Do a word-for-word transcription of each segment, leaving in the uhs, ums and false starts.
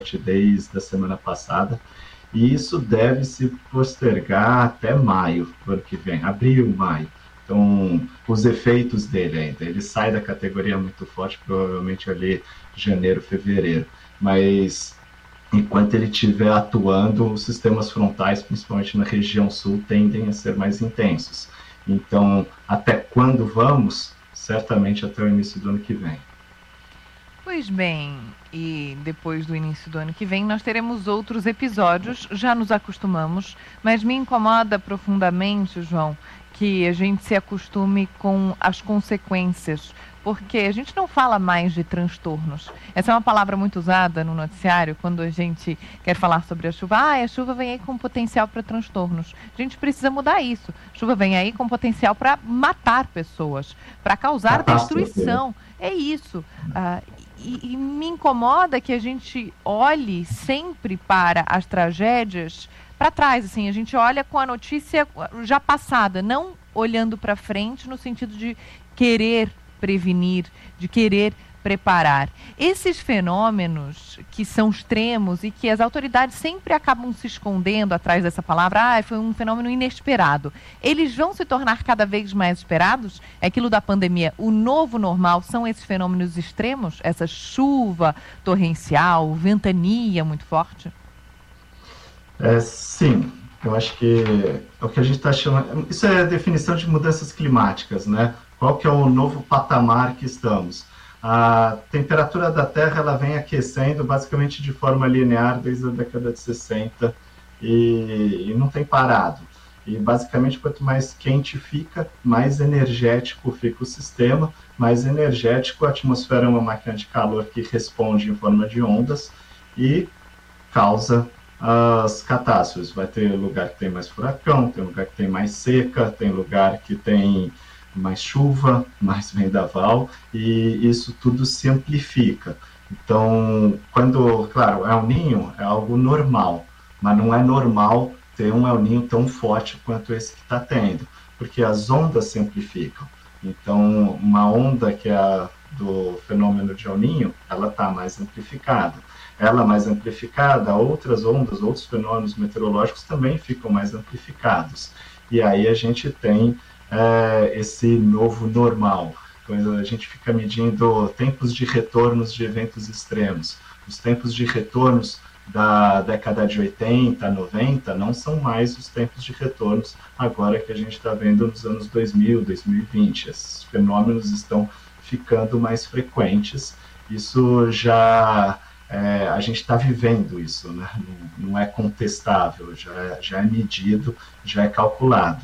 desde a semana passada, e isso deve se postergar até maio do ano que vem, abril, maio. Então, os efeitos dele ainda, ele sai da categoria muito forte, provavelmente ali janeiro, fevereiro, mas enquanto ele estiver atuando, os sistemas frontais, principalmente na região sul, tendem a ser mais intensos. Então, até quando vamos? Certamente até o início do ano que vem. Pois bem, e depois do início do ano que vem nós teremos outros episódios, já nos acostumamos, mas me incomoda profundamente, João, que a gente se acostume com as consequências, porque a gente não fala mais de transtornos. Essa é uma palavra muito usada no noticiário quando a gente quer falar sobre a chuva. Ah, a chuva vem aí com potencial para transtornos. A gente precisa mudar isso. A chuva vem aí com potencial para matar pessoas, para causar destruição. É isso. Ah, e, e me incomoda que a gente olhe sempre para as tragédias para trás, assim, a gente olha com a notícia já passada, não olhando para frente no sentido de querer prevenir, de querer preparar. Esses fenômenos que são extremos e que as autoridades sempre acabam se escondendo atrás dessa palavra, ah, foi um fenômeno inesperado, eles vão se tornar cada vez mais esperados? É aquilo da pandemia, o novo normal são esses fenômenos extremos? Essa chuva torrencial, ventania muito forte? É, sim, eu acho que é o que a gente está chamando, isso é a definição de mudanças climáticas, né? Qual que é o novo patamar que estamos? A temperatura da Terra ela vem aquecendo basicamente de forma linear desde a década de sessenta e, e não tem parado. E basicamente quanto mais quente fica, mais energético fica o sistema, mais energético a atmosfera é uma máquina de calor que responde em forma de ondas e causa as catástrofes. Vai ter lugar que tem mais furacão, tem lugar que tem mais seca, tem lugar que tem mais chuva, mais vendaval, e isso tudo se amplifica. Então, quando, claro, El Niño é algo normal, mas não é normal ter um El Niño tão forte quanto esse que está tendo, porque as ondas se amplificam. Então, uma onda que é a do fenômeno de El Niño, ela está mais amplificada. Ela mais amplificada, outras ondas, outros fenômenos meteorológicos também ficam mais amplificados. E aí a gente tem é, esse novo normal. Então, a gente fica medindo tempos de retornos de eventos extremos. Os tempos de retornos da década de oitenta, noventa, não são mais os tempos de retornos agora que a gente está vendo nos anos dois mil, dois mil e vinte. Esses fenômenos estão ficando mais frequentes. Isso já... É, a gente está vivendo isso, né? não, não é contestável, já é, já é medido, já é calculado.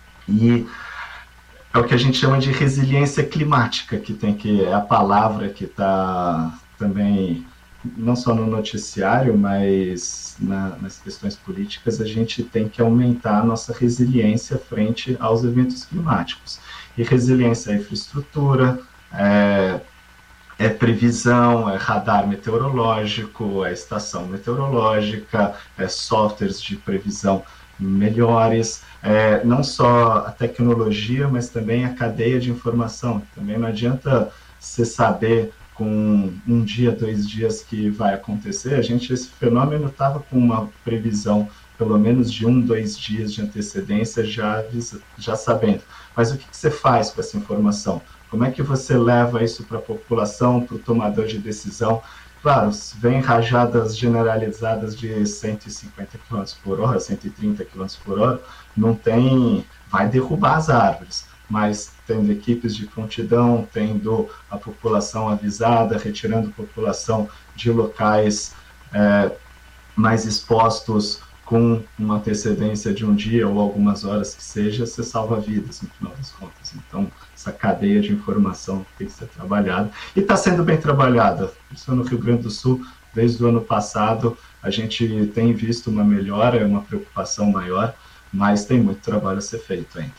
E é o que a gente chama de resiliência climática, que tem que é a palavra que está também, não só no noticiário, mas na, nas questões políticas, a gente tem que aumentar a nossa resiliência frente aos eventos climáticos. E resiliência é infraestrutura, é, é previsão, é radar meteorológico, é estação meteorológica, é softwares de previsão melhores, é, não só a tecnologia, mas também a cadeia de informação. Também não adianta você saber com um dia, dois dias que vai acontecer. A gente, esse fenômeno estava com uma previsão pelo menos de um, dois dias de antecedência já, já sabendo. Mas o que, que você faz com essa informação? Como é que você leva isso para a população, para o tomador de decisão? Claro, vem rajadas generalizadas de cento e cinquenta quilômetros por hora, cento e trinta quilômetros por hora, não tem, vai derrubar as árvores, mas tendo equipes de prontidão, tendo a população avisada, retirando a população de locais é, mais expostos com uma antecedência de um dia ou algumas horas que seja, você salva vidas, no final das contas. Então, essa cadeia de informação tem que ser trabalhada, e está sendo bem trabalhada. Isso no Rio Grande do Sul, desde o ano passado, a gente tem visto uma melhora, uma preocupação maior, mas tem muito trabalho a ser feito ainda.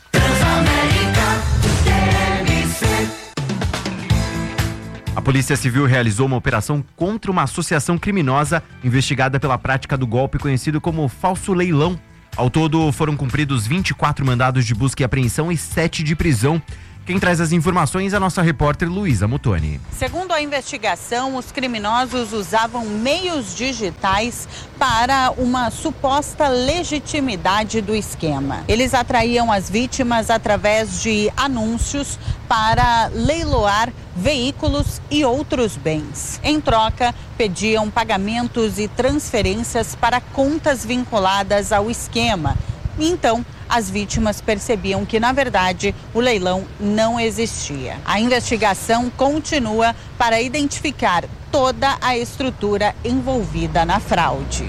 A Polícia Civil realizou uma operação contra uma associação criminosa investigada pela prática do golpe conhecido como falso leilão. Ao todo, foram cumpridos vinte e quatro mandados de busca e apreensão e sete de prisão. Quem traz as informações é a nossa repórter Luísa Mutoni. Segundo a investigação, os criminosos usavam meios digitais para uma suposta legitimidade do esquema. Eles atraíam as vítimas através de anúncios para leiloar veículos e outros bens. Em troca, pediam pagamentos e transferências para contas vinculadas ao esquema. Então, as vítimas percebiam que, na verdade, o leilão não existia. A investigação continua para identificar toda a estrutura envolvida na fraude.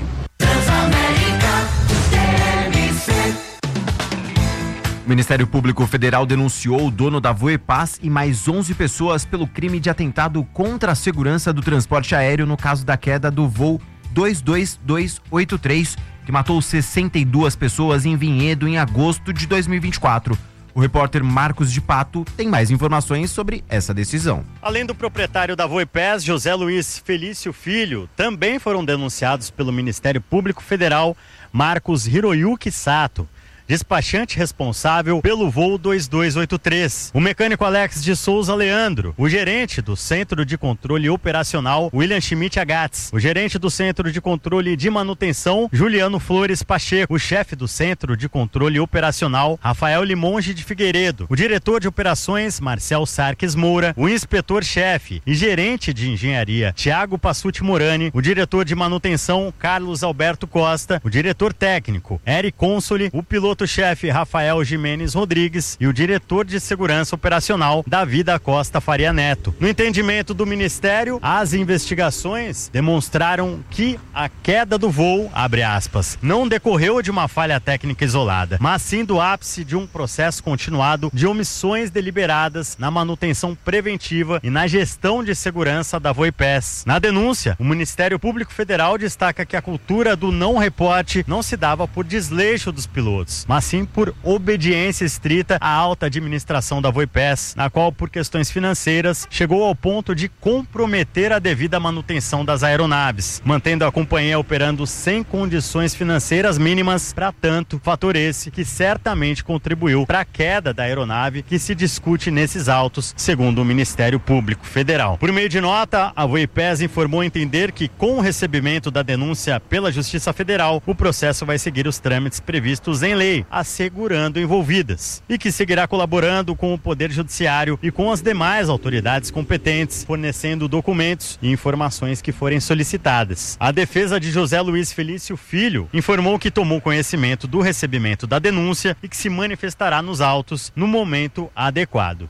O Ministério Público Federal denunciou o dono da Voepaz e mais onze pessoas pelo crime de atentado contra a segurança do transporte aéreo no caso da queda do voo dois dois dois oito três, que matou sessenta e duas pessoas em Vinhedo em agosto de dois mil e vinte e quatro. O repórter Marcos de Pato tem mais informações sobre essa decisão. Além do proprietário da Voepaz, José Luiz Felício Filho, também foram denunciados pelo Ministério Público Federal Marcos Hiroyuki Sato, despachante responsável pelo voo dois dois oito três, o mecânico Alex de Souza Leandro, o gerente do Centro de Controle Operacional William Schmidt Agatz, o gerente do Centro de Controle de Manutenção Juliano Flores Pacheco, o chefe do Centro de Controle Operacional Rafael Limonge de Figueiredo, o diretor de operações Marcel Sarques Moura, o inspetor-chefe e gerente de engenharia Tiago Passuti Morani, o diretor de manutenção Carlos Alberto Costa, o diretor técnico Eric Consoli, o piloto chefe Rafael Jimenez Rodrigues e o diretor de segurança operacional Davi da Costa Faria Neto. No entendimento do Ministério, as investigações demonstraram que a queda do voo, abre aspas, não decorreu de uma falha técnica isolada, mas sim do ápice de um processo continuado de omissões deliberadas na manutenção preventiva e na gestão de segurança da Voepaz. Na denúncia, o Ministério Público Federal destaca que a cultura do não reporte não se dava por desleixo dos pilotos, mas sim por obediência estrita à alta administração da Voepaz, na qual, por questões financeiras, chegou ao ponto de comprometer a devida manutenção das aeronaves, mantendo a companhia operando sem condições financeiras mínimas. Para tanto, fator esse que certamente contribuiu para a queda da aeronave que se discute nesses autos, segundo o Ministério Público Federal. Por meio de nota, a Voepaz informou entender que, com o recebimento da denúncia pela Justiça Federal, o processo vai seguir os trâmites previstos em lei, assegurando envolvidas, e que seguirá colaborando com o Poder Judiciário e com as demais autoridades competentes, fornecendo documentos e informações que forem solicitadas. A defesa de José Luiz Felício Filho informou que tomou conhecimento do recebimento da denúncia e que se manifestará nos autos no momento adequado.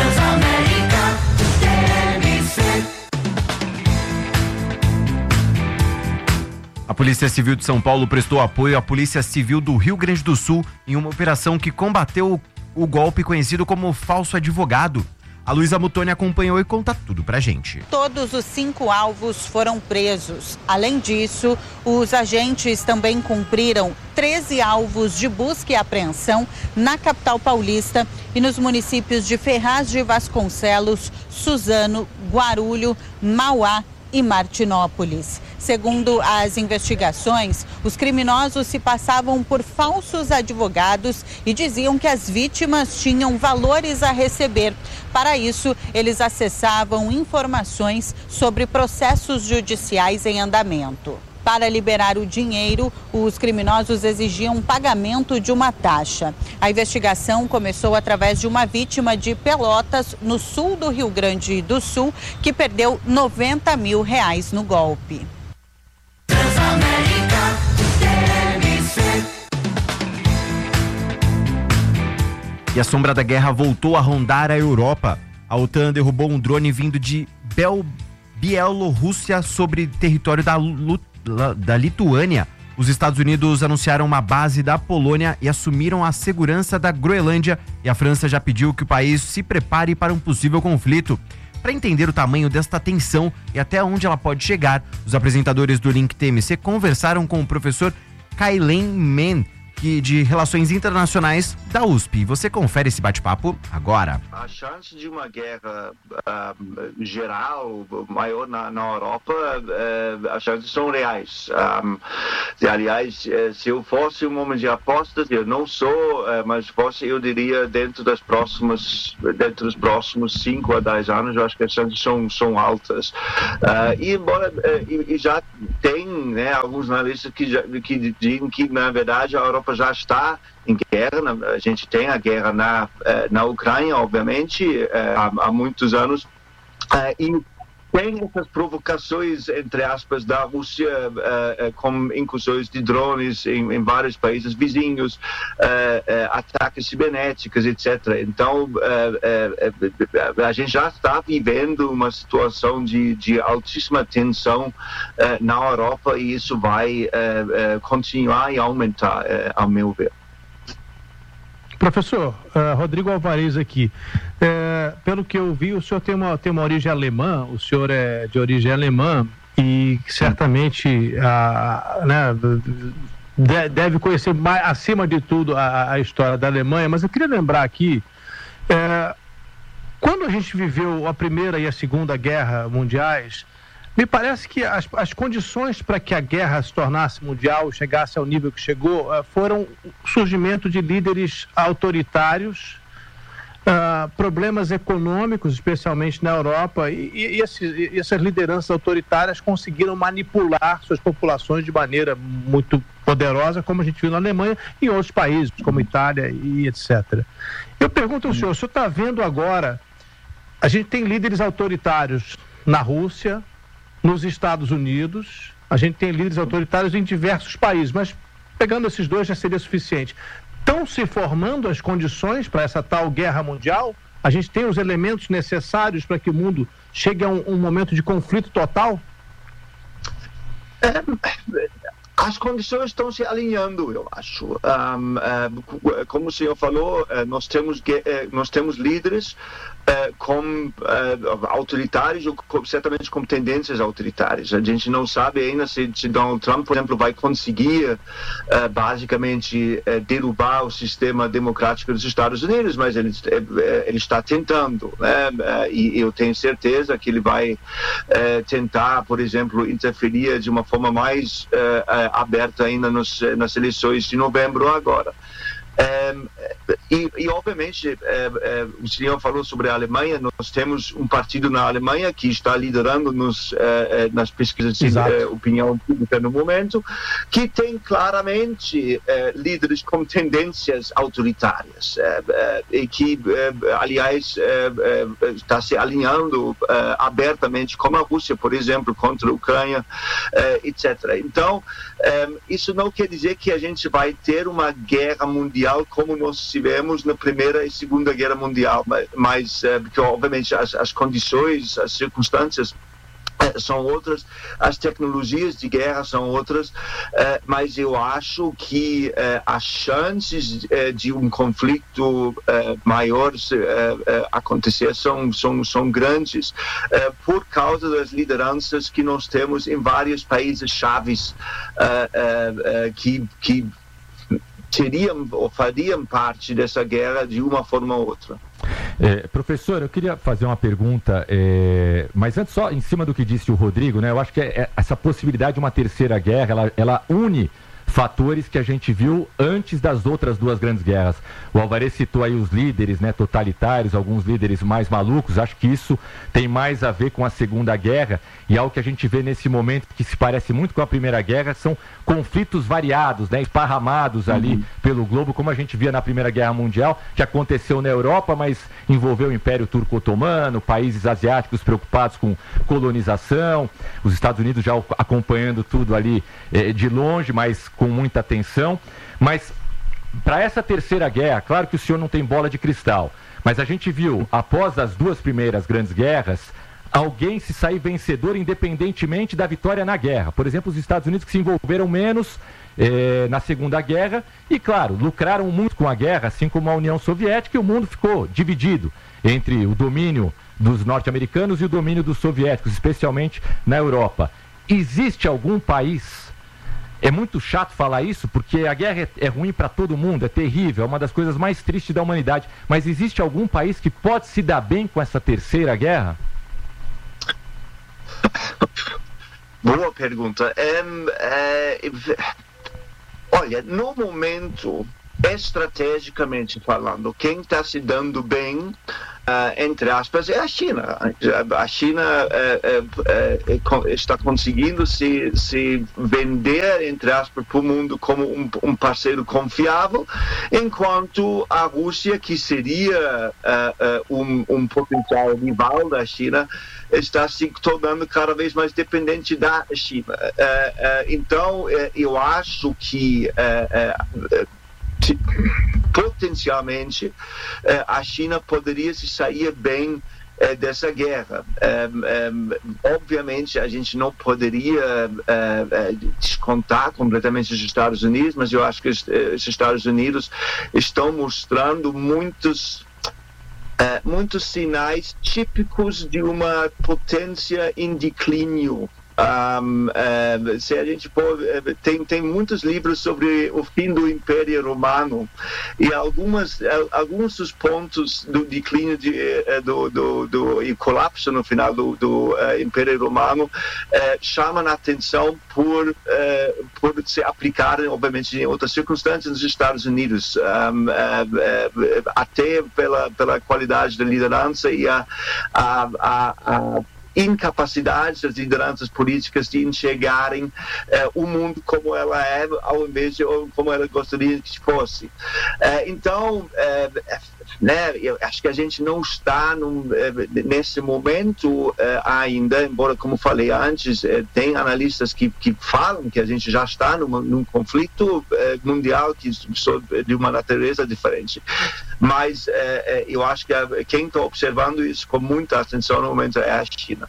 A Polícia Civil de São Paulo prestou apoio à Polícia Civil do Rio Grande do Sul em uma operação que combateu o golpe conhecido como falso advogado. A Luísa Mutoni acompanhou e conta tudo pra gente. Todos os cinco alvos foram presos. Além disso, os agentes também cumpriram treze alvos de busca e apreensão na capital paulista e nos municípios de Ferraz de Vasconcelos, Suzano, Guarulho, Mauá e Martinópolis. Segundo as investigações, os criminosos se passavam por falsos advogados e diziam que as vítimas tinham valores a receber. Para isso, eles acessavam informações sobre processos judiciais em andamento. Para liberar o dinheiro, os criminosos exigiam pagamento de uma taxa. A investigação começou através de uma vítima de Pelotas, no sul do Rio Grande do Sul, que perdeu noventa mil reais no golpe. E a sombra da guerra voltou a rondar a Europa. A OTAN derrubou um drone vindo de Bel... Bielorrússia sobre território da, Lu... da Lituânia. Os Estados Unidos anunciaram uma base da Polônia e assumiram a segurança da Groenlândia, e a França já pediu que o país se prepare para um possível conflito. Para entender o tamanho desta tensão e até onde ela pode chegar, os apresentadores do Link T M C conversaram com o professor Kailen Men, que, de Relações Internacionais da U S P. Você confere esse bate-papo agora. A chance de uma guerra uh, geral, maior na, na Europa, uh, as chances são reais. Um, e, aliás, uh, se eu fosse um homem de apostas, eu não sou, uh, mas fosse, eu diria, dentro das próximas, dentro dos próximos cinco a dez anos, eu acho que as chances são, são altas. Uh, e embora uh, e, e já tem, né, alguns analistas que, já, que dizem que, na verdade, a Europa já está em guerra. A gente tem a guerra na, na Ucrânia, obviamente, há, há muitos anos, e tem essas provocações, entre aspas, da Rússia, com incursões de drones em, em vários países vizinhos, ataques cibernéticos, etcétera. Então, a gente já está vivendo uma situação de, de altíssima tensão na Europa, e isso vai continuar e aumentar, ao meu ver. Professor, uh, Rodrigo Alvarez aqui. Uh, pelo que eu vi, o senhor tem uma, tem uma origem alemã, o senhor é de origem alemã e certamente uh, né, deve conhecer mais, acima de tudo a, a história da Alemanha, mas eu queria lembrar aqui, uh, quando a gente viveu a Primeira e a Segunda Guerra Mundiais, me parece que as, as condições para que a guerra se tornasse mundial, chegasse ao nível que chegou, uh, foram o surgimento de líderes autoritários, uh, problemas econômicos, especialmente na Europa, e, e, esses, e essas lideranças autoritárias conseguiram manipular suas populações de maneira muito poderosa, como a gente viu na Alemanha e em outros países, como Itália e etcétera. Eu pergunto ao senhor, o senhor está vendo agora, a gente tem líderes autoritários na Rússia, nos Estados Unidos, a gente tem líderes autoritários em diversos países, mas pegando esses dois já seria suficiente. Estão se formando as condições para essa tal guerra mundial? A gente tem os elementos necessários para que o mundo chegue a um, um momento de conflito total? É, as condições estão se alinhando, eu acho. Um, uh, como o senhor falou, uh, nós temos, uh, nós temos líderes Uh, com uh, autoritários ou com, certamente com tendências autoritárias. A gente não sabe ainda se, se Donald Trump, por exemplo, vai conseguir uh, basicamente uh, derrubar o sistema democrático dos Estados Unidos, mas ele, uh, ele está tentando, né? Uh, e eu tenho certeza que ele vai uh, tentar, por exemplo, interferir de uma forma mais uh, uh, aberta ainda nos, nas eleições de novembro agora. Um, e, e obviamente um, um, o senhor falou sobre a Alemanha. Nós temos um partido na Alemanha que está liderando nos, uh, nas pesquisas de uh, opinião pública no momento, que tem claramente uh, líderes com tendências autoritárias, uh, uh, e que uh, aliás uh, uh, está se alinhando uh, abertamente com a Rússia, por exemplo, contra a Ucrânia, uh, etcétera. Então um, isso não quer dizer que a gente vai ter uma guerra mundial como nós tivemos na Primeira e Segunda Guerra Mundial, mas, mas porque obviamente as, as condições, as circunstâncias são outras, as tecnologias de guerra são outras, mas eu acho que as chances de um conflito maior acontecer são, são, são grandes, por causa das lideranças que nós temos em vários países chaves que, que teriam ou fariam parte dessa guerra de uma forma ou outra. É, professor, eu queria fazer uma pergunta, é, mas antes só em cima do que disse o Rodrigo, né? Eu acho que é, é, essa possibilidade de uma terceira guerra, ela, ela une fatores que a gente viu antes das outras duas grandes guerras. O Alvarez citou aí os líderes, né, totalitários, alguns líderes mais malucos. Acho que isso tem mais a ver com a Segunda Guerra, e algo que a gente vê nesse momento que se parece muito com a Primeira Guerra são conflitos variados, né, esparramados ali uhum. pelo globo, como a gente via na Primeira Guerra Mundial, que aconteceu na Europa, mas envolveu o Império Turco-Otomano, países asiáticos preocupados com colonização, os Estados Unidos já acompanhando tudo ali eh, de longe, mas com muita atenção. Mas para essa terceira guerra, claro que o senhor não tem bola de cristal, mas a gente viu, após as duas primeiras grandes guerras, alguém se sair vencedor independentemente da vitória na guerra. Por exemplo, os Estados Unidos, que se envolveram menos eh, na Segunda Guerra e, claro, lucraram muito com a guerra, assim como a União Soviética, e o mundo ficou dividido entre o domínio dos norte-americanos e o domínio dos soviéticos, especialmente na Europa. Existe algum país É muito chato falar isso, porque a guerra é, é ruim para todo mundo, é terrível, é uma das coisas mais tristes da humanidade. Mas existe algum país que pode se dar bem com essa terceira guerra? Boa pergunta. Um, é, olha, no momento, estrategicamente falando, quem está se dando bem, Uh, entre aspas, é a China. A China uh, uh, uh, está conseguindo se, se vender, entre aspas, para o mundo como um, um parceiro confiável, enquanto a Rússia, que seria uh, uh, um, um potencial rival da China, está se tornando cada vez mais dependente da China. Uh, uh, então, uh, eu acho que uh, uh, potencialmente a China poderia se sair bem dessa guerra. Um, um, obviamente a gente não poderia uh, descontar completamente os Estados Unidos, mas eu acho que os, os Estados Unidos estão mostrando muitos uh, muitos sinais típicos de uma potência em declínio. Um, um, se a gente pode, tem, tem muitos livros sobre o fim do Império Romano e algumas, alguns dos pontos do declínio de, do, do, do e colapso no final do, do uh, Império Romano uh, chamam a atenção por, uh, por se aplicarem, obviamente, em outras circunstâncias nos Estados Unidos, um, uh, uh, até pela, pela qualidade da liderança e a, a, a, a incapacidade das lideranças políticas de enxergarem uh, o mundo como ela é, ao invés de como ela gostaria que fosse. Uh, então, uh, né, eu acho que a gente não está num, uh, nesse momento uh, ainda, embora, como falei antes, uh, tem analistas que, que falam que a gente já está numa, num conflito uh, mundial que de uma natureza diferente. Mas uh, uh, eu acho que uh, quem está observando isso com muita atenção no momento é a China.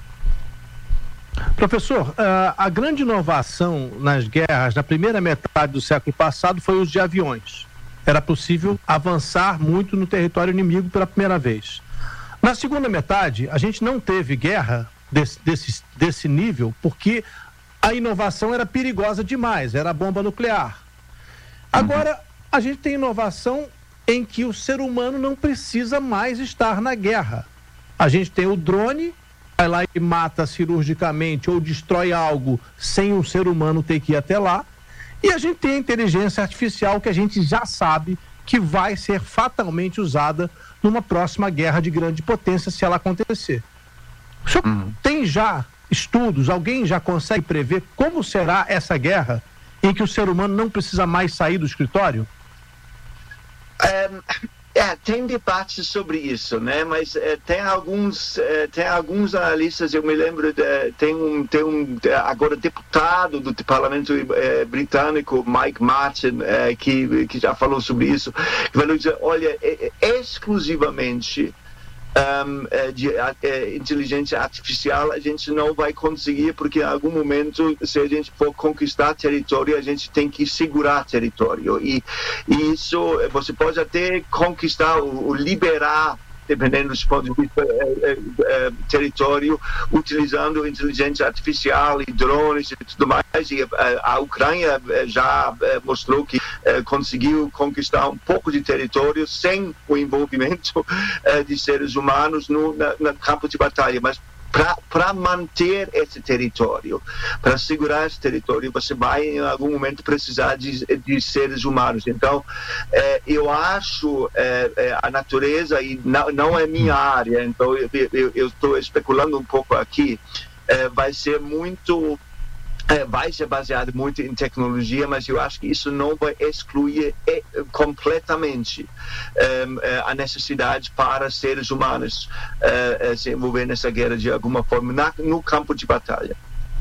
Professor, a grande inovação nas guerras na primeira metade do século passado foi o uso de aviões. Era possível avançar muito no território inimigo pela primeira vez. Na segunda metade, a gente não teve guerra desse, desse, desse nível porque a inovação era perigosa demais, era a bomba nuclear. Agora, a gente tem inovação em que o ser humano não precisa mais estar na guerra. A gente tem o drone, vai lá e mata cirurgicamente ou destrói algo sem um ser humano ter que ir até lá. E a gente tem a inteligência artificial que a gente já sabe que vai ser fatalmente usada numa próxima guerra de grande potência se ela acontecer. O senhor uhum. tem já estudos, alguém já consegue prever como será essa guerra em que o ser humano não precisa mais sair do escritório? Um... É, tem debates sobre isso, né? Mas é, tem alguns, é, tem alguns analistas. Eu me lembro de, tem um, tem um agora deputado do Parlamento é, britânico, Mike Martin, é, que que já falou sobre isso. Que vai dizer, olha, é, é exclusivamente Um, de é, inteligência artificial a gente não vai conseguir, porque em algum momento, se a gente for conquistar território, a gente tem que segurar território, e, e isso você pode até conquistar ou, ou liberar, dependendo do ponto de vista, é, é, é, território, utilizando inteligência artificial e drones e tudo mais. E a, a Ucrânia já é, mostrou que é, conseguiu conquistar um pouco de território sem o envolvimento é, de seres humanos no na, na campo de batalha. Mas para manter esse território, para segurar esse território, você vai em algum momento precisar de, de seres humanos. Então, é, eu acho é, é, a natureza, e não, não é minha área, então eu estou especulando um pouco aqui, é, vai ser muito... É, vai ser baseado muito em tecnologia, mas eu acho que isso não vai excluir é, completamente é, é, a necessidade para seres humanos é, é, se envolver nessa guerra de alguma forma na, no campo de batalha.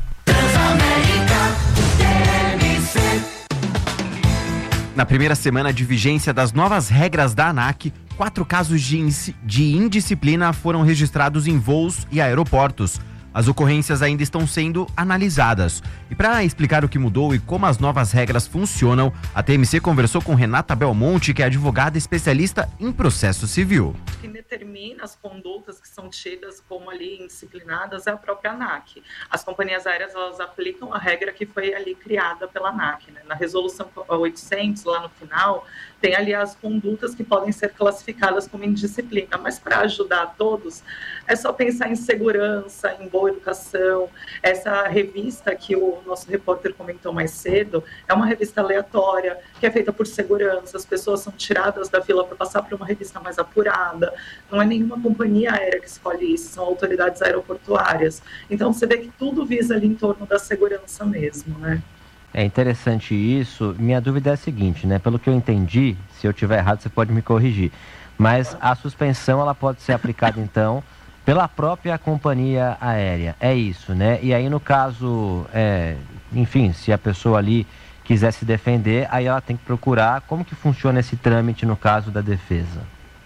Na primeira semana de vigência das novas regras da ANAC, quatro casos de, de indisciplina foram registrados em voos e aeroportos. as ocorrências ainda estão sendo analisadas. E para explicar o que mudou e como as novas regras funcionam, a T M C conversou com Renata Belmonte, que é advogada especialista em processo civil. Quem determina as condutas que são tidas como ali indisciplinadas é a própria ANAC. As companhias aéreas, elas aplicam a regra que foi ali criada pela ANAC, né? Na resolução oitocentos, lá no final, tem ali as condutas que podem ser classificadas como indisciplina, mas para ajudar todos, é só pensar em segurança, em boa educação. Essa revista que o nosso repórter comentou mais cedo, é uma revista aleatória, que é feita por segurança, as pessoas são tiradas da fila para passar para uma revista mais apurada, não é nenhuma companhia aérea que escolhe isso, são autoridades aeroportuárias. Então você vê que tudo visa ali em torno da segurança mesmo, né? É interessante isso. Minha dúvida é a seguinte, né? Pelo que eu entendi, se eu estiver errado, você pode me corrigir. Mas a suspensão, ela pode ser aplicada, então, pela própria companhia aérea. É isso, né? E aí, no caso, é, enfim, se a pessoa ali quiser se defender, aí ela tem que procurar como que funciona esse trâmite no caso da defesa.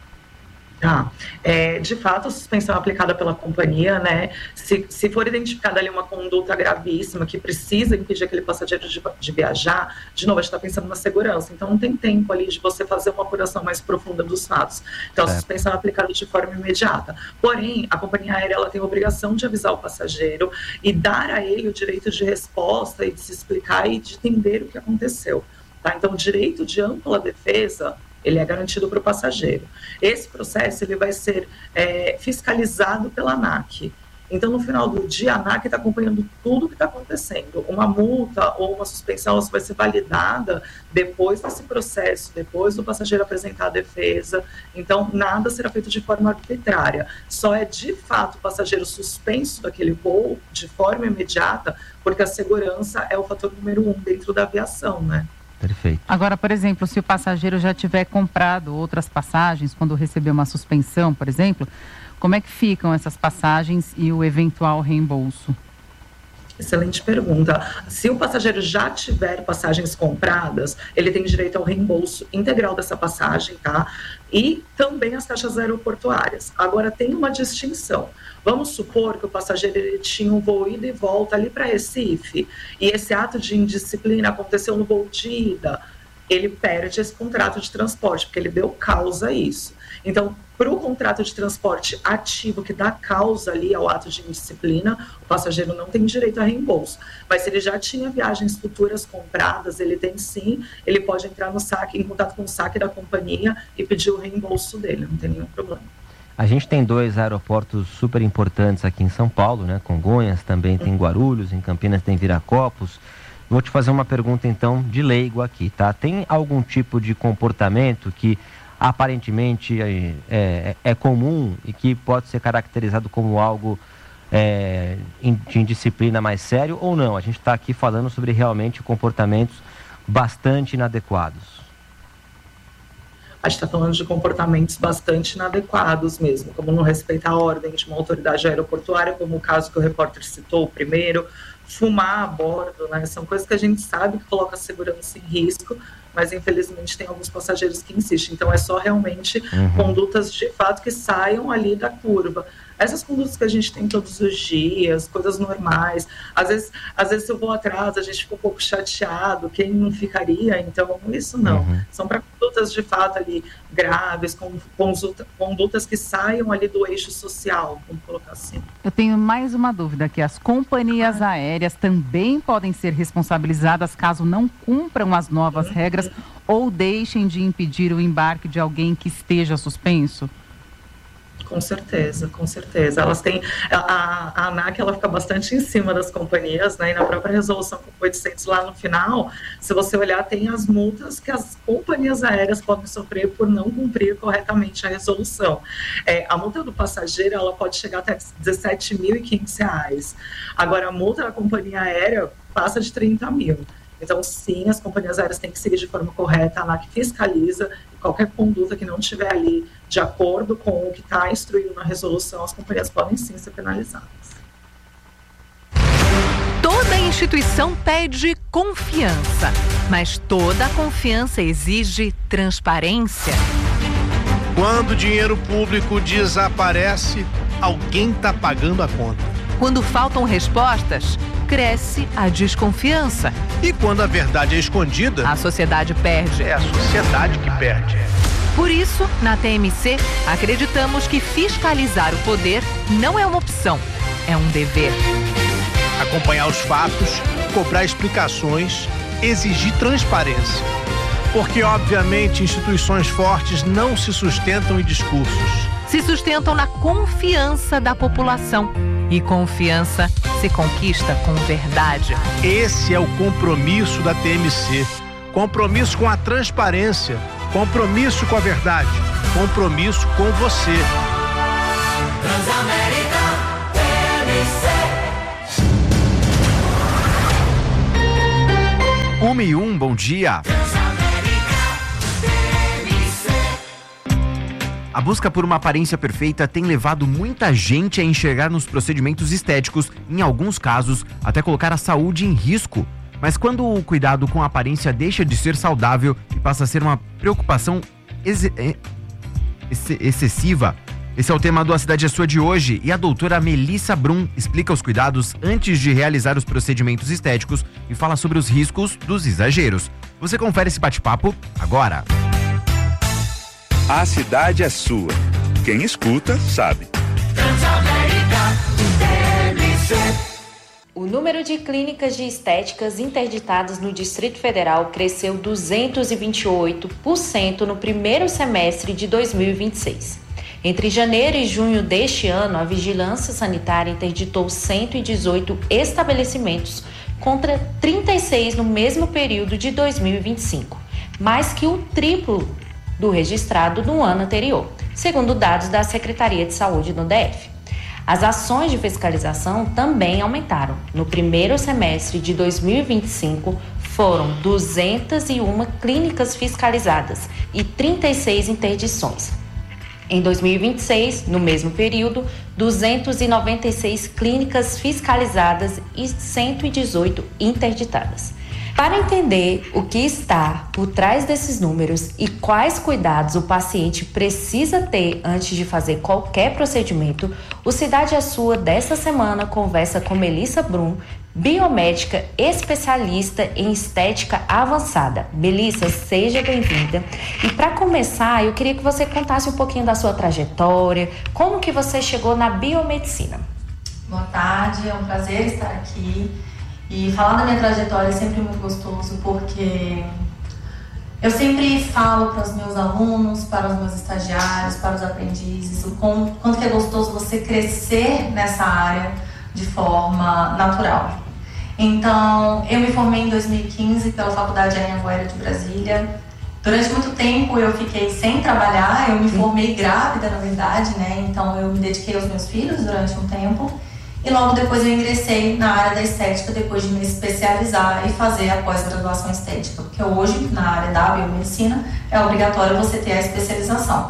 Ah, é, de fato, a suspensão é aplicada pela companhia, né? Se, se for identificada ali uma conduta gravíssima que precisa impedir aquele passageiro de, de viajar, de novo, a gente está pensando na segurança, então não tem tempo ali de você fazer uma apuração mais profunda dos fatos. Então, a é. suspensão é aplicada de forma imediata. Porém, a companhia aérea ela tem a obrigação de avisar o passageiro e dar a ele o direito de resposta e de se explicar e de entender o que aconteceu. Tá? Então, o direito de ampla defesa ele é garantido para o passageiro. Esse processo ele vai ser é, fiscalizado pela ANAC. Então, no final do dia, a ANAC está acompanhando tudo o que está acontecendo. Uma multa ou uma suspensão vai ser validada depois desse processo, depois do passageiro apresentar a defesa. Então, nada será feito de forma arbitrária. Só é, de fato, o passageiro suspenso daquele voo de forma imediata, porque a segurança é o fator número um dentro da aviação, né? Perfeito. Agora, por exemplo, se o passageiro já tiver comprado outras passagens, quando receber uma suspensão, por exemplo, como é que ficam essas passagens e o eventual reembolso? Excelente pergunta. Se o passageiro já tiver passagens compradas, ele tem direito ao reembolso integral dessa passagem, tá? E também as taxas aeroportuárias. Agora, tem uma distinção. Vamos supor que o passageiro ele tinha um voo ida e volta ali para Recife, e esse ato de indisciplina aconteceu no voo de ida, ele perde esse contrato de transporte, porque ele deu causa a isso. Então, para o contrato de transporte ativo que dá causa ali ao ato de indisciplina, o passageiro não tem direito a reembolso. Mas se ele já tinha viagens futuras compradas, ele tem sim, ele pode entrar no saque, em contato com o saque da companhia e pedir o reembolso dele, não tem nenhum problema. A gente tem dois aeroportos super importantes aqui em São Paulo, né? Congonhas, também tem Guarulhos, em Campinas tem Viracopos. Vou te fazer uma pergunta, então, de leigo aqui, tá? Tem algum tipo de comportamento que aparentemente é, é, é comum e que pode ser caracterizado como algo é, de indisciplina mais sério ou não? A gente está aqui falando sobre realmente comportamentos bastante inadequados. A gente está falando de comportamentos bastante inadequados mesmo, como não respeitar a ordem de uma autoridade aeroportuária, como o caso que o repórter citou primeiro, fumar a bordo, né? São coisas que a gente sabe que coloca a segurança em risco, mas infelizmente tem alguns passageiros que insistem. Então é só realmente uhum. condutas de fato que saiam ali da curva. Essas condutas que a gente tem todos os dias, coisas normais, às vezes, às vezes eu vou atrás, a gente fica um pouco chateado, quem não ficaria? Então isso não, uhum. são para condutas de fato ali graves, com, com condutas que saiam ali do eixo social, vamos colocar assim. Eu tenho mais uma dúvida aqui, as companhias ah. aéreas também podem ser responsabilizadas caso não cumpram as novas uhum. regras ou deixem de impedir o embarque de alguém que esteja suspenso? Com certeza, com certeza. Elas têm, a, a ANAC ela fica bastante em cima das companhias, né? E na própria resolução oitocentos lá no final, se você olhar, tem as multas que as companhias aéreas podem sofrer por não cumprir corretamente a resolução. É, a multa do passageiro ela pode chegar até dezessete mil e quinhentos reais. Agora, a multa da companhia aérea passa de trinta mil. Então, sim, as companhias aéreas têm que seguir de forma correta, a ANAC fiscaliza e qualquer conduta que não estiver ali de acordo com o que está instruído na resolução, as companhias podem sim ser penalizadas. Toda instituição pede confiança, mas toda confiança exige transparência. Quando o dinheiro público desaparece, alguém está pagando a conta. Quando faltam respostas, cresce a desconfiança. E quando a verdade é escondida, a sociedade perde. É a sociedade que perde. Por isso, na T M C, acreditamos que fiscalizar o poder não é uma opção, é um dever. Acompanhar os fatos, cobrar explicações, exigir transparência. Porque, obviamente, instituições fortes não se sustentam em discursos. Se sustentam na confiança da população. E confiança se conquista com verdade. Esse é o compromisso da T M C. Compromisso com a transparência. Compromisso com a verdade. Compromisso com você. Transamérica T M C. Uma e um, bom dia. A busca por uma aparência perfeita tem levado muita gente a enxergar nos procedimentos estéticos, em alguns casos, até colocar a saúde em risco. Mas quando o cuidado com a aparência deixa de ser saudável e passa a ser uma preocupação ex- ex- excessiva, esse é o tema do A Cidade é Sua de hoje, e a doutora Melissa Brum explica os cuidados antes de realizar os procedimentos estéticos e fala sobre os riscos dos exageros. Você confere esse bate-papo agora. A cidade é sua. Quem escuta, sabe. O número de clínicas de estéticas interditadas no Distrito Federal cresceu duzentos e vinte e oito por cento no primeiro semestre de dois mil e vinte e seis. Entre janeiro e junho deste ano, a Vigilância Sanitária interditou cento e dezoito estabelecimentos, contra trinta e seis no mesmo período de dois mil e vinte e cinco, mais que o triplo do registrado no ano anterior, segundo dados da Secretaria de Saúde no D F. As ações de fiscalização também aumentaram. No primeiro semestre de dois mil e vinte e cinco, foram duzentas e uma clínicas fiscalizadas e trinta e seis interdições. Em dois mil e vinte e seis, no mesmo período, duzentas e noventa e seis clínicas fiscalizadas e cento e dezoito interditadas. Para entender o que está por trás desses números e quais cuidados o paciente precisa ter antes de fazer qualquer procedimento, o Cidade é Sua desta semana conversa com Melissa Brum, biomédica especialista em estética avançada. Melissa, seja bem-vinda. E para começar, eu queria que você contasse um pouquinho da sua trajetória, como que você chegou na biomedicina. Boa tarde, é um prazer estar aqui. E falar da minha trajetória é sempre muito gostoso, porque eu sempre falo para os meus alunos, para os meus estagiários, para os aprendizes, o quanto que é gostoso você crescer nessa área de forma natural. Então, eu me formei em dois mil e quinze pela Faculdade Anhanguera de Brasília. Durante muito tempo eu fiquei sem trabalhar, eu me formei grávida, na verdade, né? Então eu me dediquei aos meus filhos durante um tempo. E logo depois eu ingressei na área da estética, depois de me especializar e fazer a pós-graduação estética. Porque hoje, na área da biomedicina, é obrigatório você ter a especialização.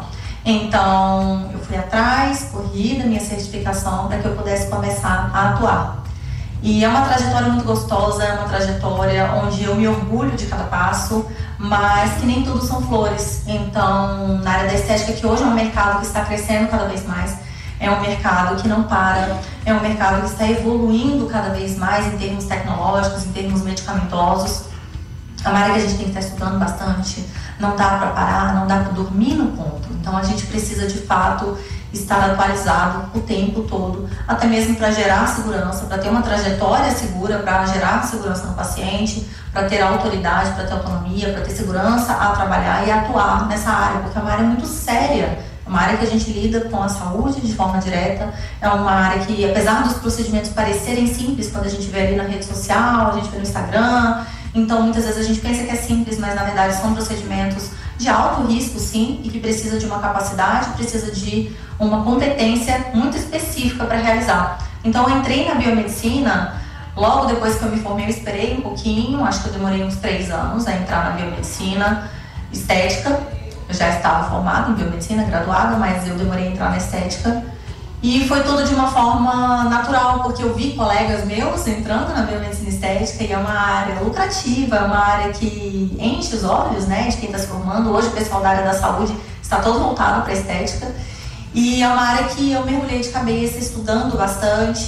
Então, eu fui atrás, corri da minha certificação para que eu pudesse começar a atuar. E é uma trajetória muito gostosa, é uma trajetória onde eu me orgulho de cada passo, mas que nem tudo são flores. Então, na área da estética, que hoje é um mercado que está crescendo cada vez mais, é um mercado que não para, é um mercado que está evoluindo cada vez mais em termos tecnológicos, em termos medicamentosos. É uma área que a gente tem que estar estudando bastante, não dá para parar, não dá para dormir no ponto. Então a gente precisa de fato estar atualizado o tempo todo, até mesmo para gerar segurança, para ter uma trajetória segura, para gerar segurança no paciente, para ter autoridade, para ter autonomia, para ter segurança a trabalhar e atuar nessa área, porque é uma área muito séria. É uma área que a gente lida com a saúde de forma direta, é uma área que, apesar dos procedimentos parecerem simples quando a gente vê ali na rede social, a gente vê no Instagram, então muitas vezes a gente pensa que é simples, mas na verdade são procedimentos de alto risco, sim, e que precisa de uma capacidade, precisa de uma competência muito específica para realizar. Então eu entrei na biomedicina, logo depois que eu me formei eu esperei um pouquinho, acho que eu demorei uns três anos a entrar na biomedicina estética. Eu já estava formada em biomedicina, graduada, mas eu demorei a entrar na estética. E foi tudo de uma forma natural, porque eu vi colegas meus entrando na biomedicina estética e é uma área lucrativa, é uma área que enche os olhos, né, de quem está se formando. Hoje o pessoal da área da saúde está todo voltado para a estética. E é uma área que eu mergulhei de cabeça, estudando bastante,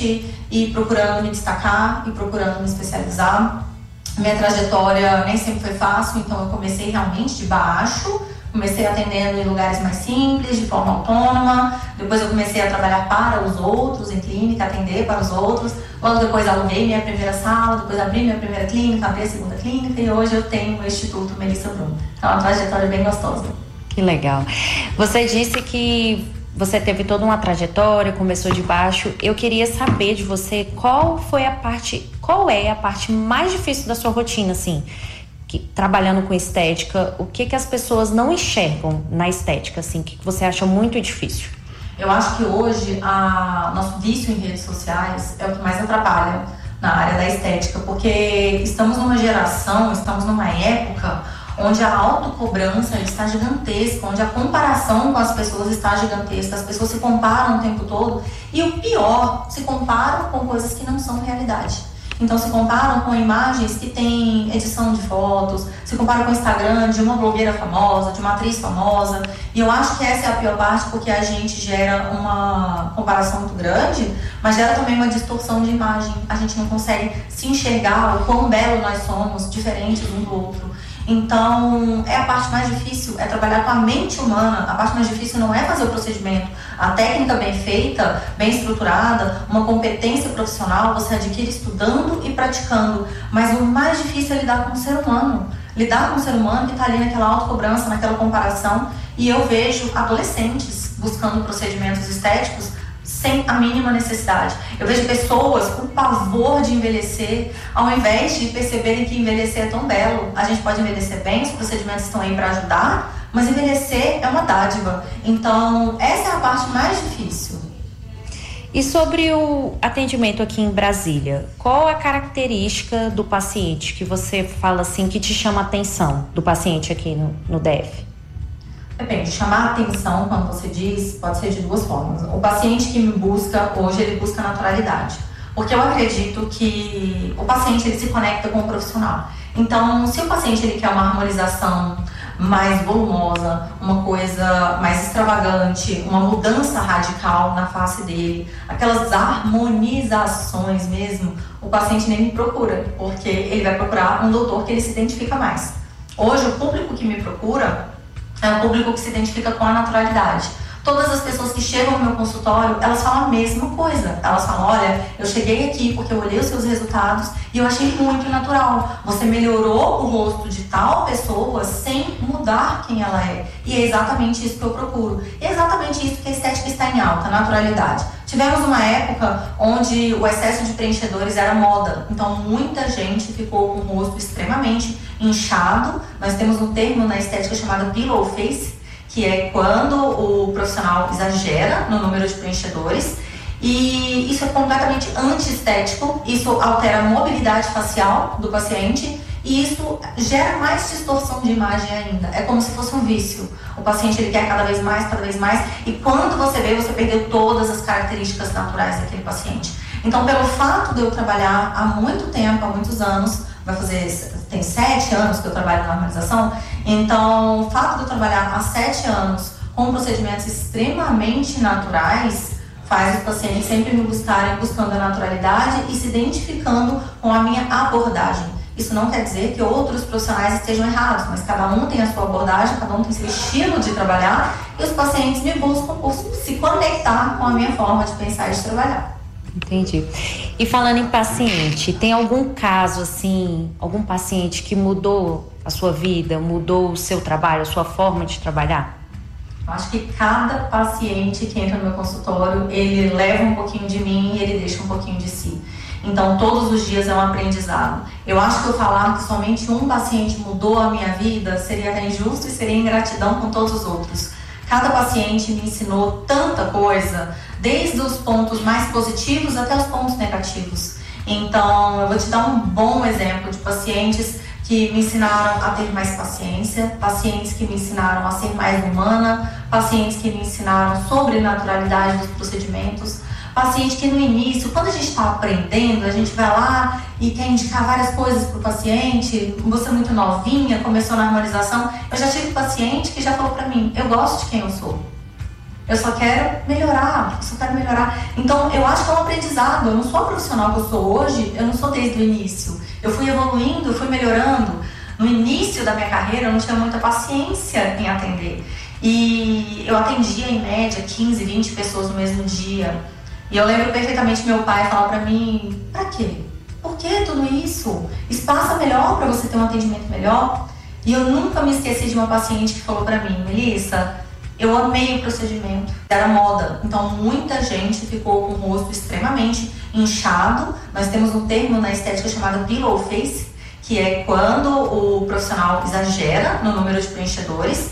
e procurando me destacar e procurando me especializar. Minha trajetória nem sempre foi fácil, então eu comecei realmente de baixo, comecei atendendo em lugares mais simples, de forma autônoma, depois eu comecei a trabalhar para os outros, em clínica, atender para os outros, logo depois aluguei minha primeira sala, depois abri minha primeira clínica, abri a segunda clínica e hoje eu tenho o Instituto Melissa Bruno. Então é uma trajetória bem gostosa. Que legal. Você disse que você teve toda uma trajetória, começou de baixo. Eu queria saber de você qual foi a parte, qual é a parte mais difícil da sua rotina, assim, que, trabalhando com estética, o que que as pessoas não enxergam na estética, assim, que você acha muito difícil? Eu acho que hoje a nosso vício em redes sociais é o que mais atrapalha na área da estética, porque estamos numa geração, estamos numa época onde a autocobrança está gigantesca, onde a comparação com as pessoas está gigantesca, as pessoas se comparam o tempo todo e o pior, se comparam com coisas que não são realidade. Então se comparam com imagens que têm edição de fotos, se comparam com o Instagram de uma blogueira famosa, de uma atriz famosa, e eu acho que essa é a pior parte, porque a gente gera uma comparação muito grande, mas gera também uma distorção de imagem. A gente não consegue se enxergar o quão belo nós somos, diferentes um do outro. Então, é a parte mais difícil, é trabalhar com a mente humana. A parte mais difícil não é fazer o procedimento. A técnica bem feita, bem estruturada, uma competência profissional, você adquire estudando e praticando. Mas o mais difícil é lidar com o ser humano. Lidar com o ser humano que está ali naquela autocobrança, naquela comparação. E eu vejo adolescentes buscando procedimentos estéticos sem a mínima necessidade. Eu vejo pessoas com pavor de envelhecer, ao invés de perceberem que envelhecer é tão belo. A gente pode envelhecer bem, os procedimentos estão aí para ajudar, mas envelhecer é uma dádiva. Então, essa é a parte mais difícil. E sobre o atendimento aqui em Brasília, qual a característica do paciente que você fala assim, que te chama a atenção do paciente aqui no, no D F? Depende, chamar a atenção, quando você diz, pode ser de duas formas. O paciente que me busca, hoje, ele busca naturalidade. Porque eu acredito que o paciente, ele se conecta com o profissional. Então, se o paciente ele quer uma harmonização mais volumosa, uma coisa mais extravagante, uma mudança radical na face dele, aquelas harmonizações mesmo, o paciente nem me procura, porque ele vai procurar um doutor que ele se identifica mais. Hoje, o público que me procura é um público que se identifica com a naturalidade. Todas as pessoas que chegam no meu consultório, elas falam a mesma coisa. Elas falam, olha, eu cheguei aqui porque eu olhei os seus resultados e eu achei muito natural. Você melhorou o rosto de tal pessoa sem mudar quem ela é. E é exatamente isso que eu procuro. E é exatamente isso que a estética está em alta, naturalidade. Tivemos uma época onde o excesso de preenchedores era moda. Então muita gente ficou com o rosto extremamente inchado. Nós temos um termo na estética chamado pillow face, que é quando o profissional exagera no número de preenchedores, e isso é completamente antiestético, isso altera a mobilidade facial do paciente e isso gera mais distorção de imagem ainda. É como se fosse um vício. O paciente ele quer cada vez mais, cada vez mais, e quando você vê, você perdeu todas as características naturais daquele paciente. Então, pelo fato de eu trabalhar há muito tempo, há muitos anos, vai fazer, tem sete anos que eu trabalho na harmonização, então o fato de eu trabalhar há sete anos com procedimentos extremamente naturais faz os pacientes sempre me buscarem buscando a naturalidade e se identificando com a minha abordagem. Isso não quer dizer que outros profissionais estejam errados, mas cada um tem a sua abordagem, cada um tem seu estilo de trabalhar e os pacientes me buscam por se conectar com a minha forma de pensar e de trabalhar. Entendi. E falando em paciente, tem algum caso assim, algum paciente que mudou a sua vida, mudou o seu trabalho, a sua forma de trabalhar? Acho que cada paciente que entra no meu consultório, ele leva um pouquinho de mim e ele deixa um pouquinho de si. Então, todos os dias é um aprendizado. Eu acho que eu falar que somente um paciente mudou a minha vida seria até injusto e seria ingratidão com todos os outros. Cada paciente me ensinou tanta coisa, desde os pontos mais positivos até os pontos negativos. Então, eu vou te dar um bom exemplo de pacientes que me ensinaram a ter mais paciência, pacientes que me ensinaram a ser mais humana, pacientes que me ensinaram sobre naturalidade dos procedimentos, paciente que no início, quando a gente está aprendendo, a gente vai lá e quer indicar várias coisas para o paciente, você é muito novinha, começou na harmonização. Eu já tive paciente que já falou para mim, eu gosto de quem eu sou. Eu só quero melhorar, eu só quero melhorar. Então, eu acho que é um aprendizado. Eu não sou a profissional que eu sou hoje, eu não sou desde o início. Eu fui evoluindo, eu fui melhorando. No início da minha carreira, eu não tinha muita paciência em atender. E eu atendia, em média, quinze, vinte pessoas no mesmo dia. E eu lembro perfeitamente meu pai falar pra mim, pra quê? Por que tudo isso? Espaça melhor pra você ter um atendimento melhor. E eu nunca me esqueci de uma paciente que falou pra mim, Melissa, eu amei o procedimento, era moda, então muita gente ficou com o rosto extremamente inchado. Nós temos um termo na estética chamado pillow face, que é quando o profissional exagera no número de preenchedores,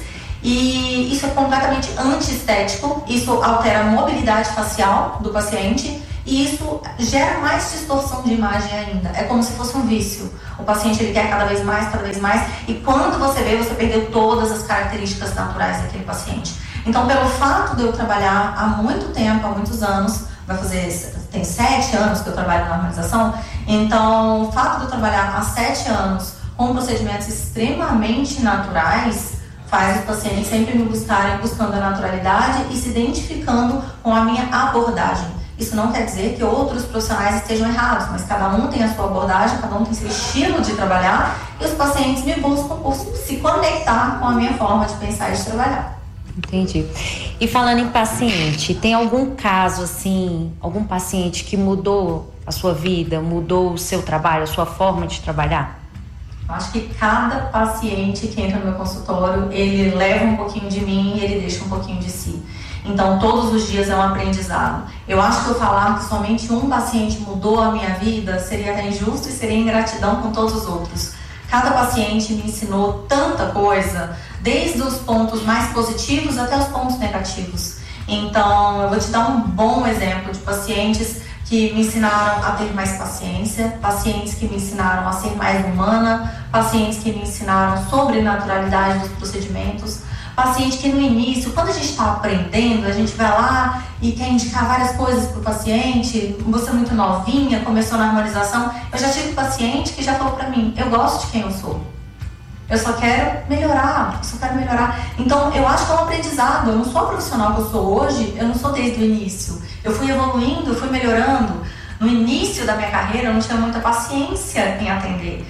e isso é completamente anti-estético, isso altera a mobilidade facial do paciente e isso gera mais distorção de imagem ainda. É como se fosse um vício. O paciente ele quer cada vez mais, cada vez mais, e quando você vê, você perdeu todas as características naturais daquele paciente. Então, pelo fato de eu trabalhar há muito tempo, há muitos anos, vai fazer, tem sete anos que eu trabalho na harmonização, então o fato de eu trabalhar há sete anos com procedimentos extremamente naturais faz os pacientes sempre me buscarem buscando a naturalidade e se identificando com a minha abordagem. Isso não quer dizer que outros profissionais estejam errados, mas cada um tem a sua abordagem, cada um tem seu estilo de trabalhar e os pacientes me buscam por se conectar com a minha forma de pensar e de trabalhar. Entendi. E falando em paciente, tem algum caso assim, algum paciente que mudou a sua vida, mudou o seu trabalho, a sua forma de trabalhar? Eu acho que cada paciente que entra no meu consultório, ele leva um pouquinho de mim e ele deixa um pouquinho de si. Então, todos os dias é um aprendizado. Eu acho que eu falar que somente um paciente mudou a minha vida seria até injusto e seria ingratidão com todos os outros. Cada paciente me ensinou tanta coisa, desde os pontos mais positivos até os pontos negativos. Então, eu vou te dar um bom exemplo de pacientes que me ensinaram a ter mais paciência, pacientes que me ensinaram a ser mais humana, pacientes que me ensinaram sobre naturalidade dos procedimentos, paciente que no início, quando a gente está aprendendo, a gente vai lá e quer indicar várias coisas para o paciente, você é muito novinha, começou na harmonização. Eu já tive paciente que já falou para mim, eu gosto de quem eu sou, eu só quero melhorar, eu só quero melhorar. Então eu acho que é um aprendizado, eu não sou a profissional que eu sou hoje, eu não sou desde o início, eu fui evoluindo, eu fui melhorando. No início da minha carreira eu não tinha muita paciência em atender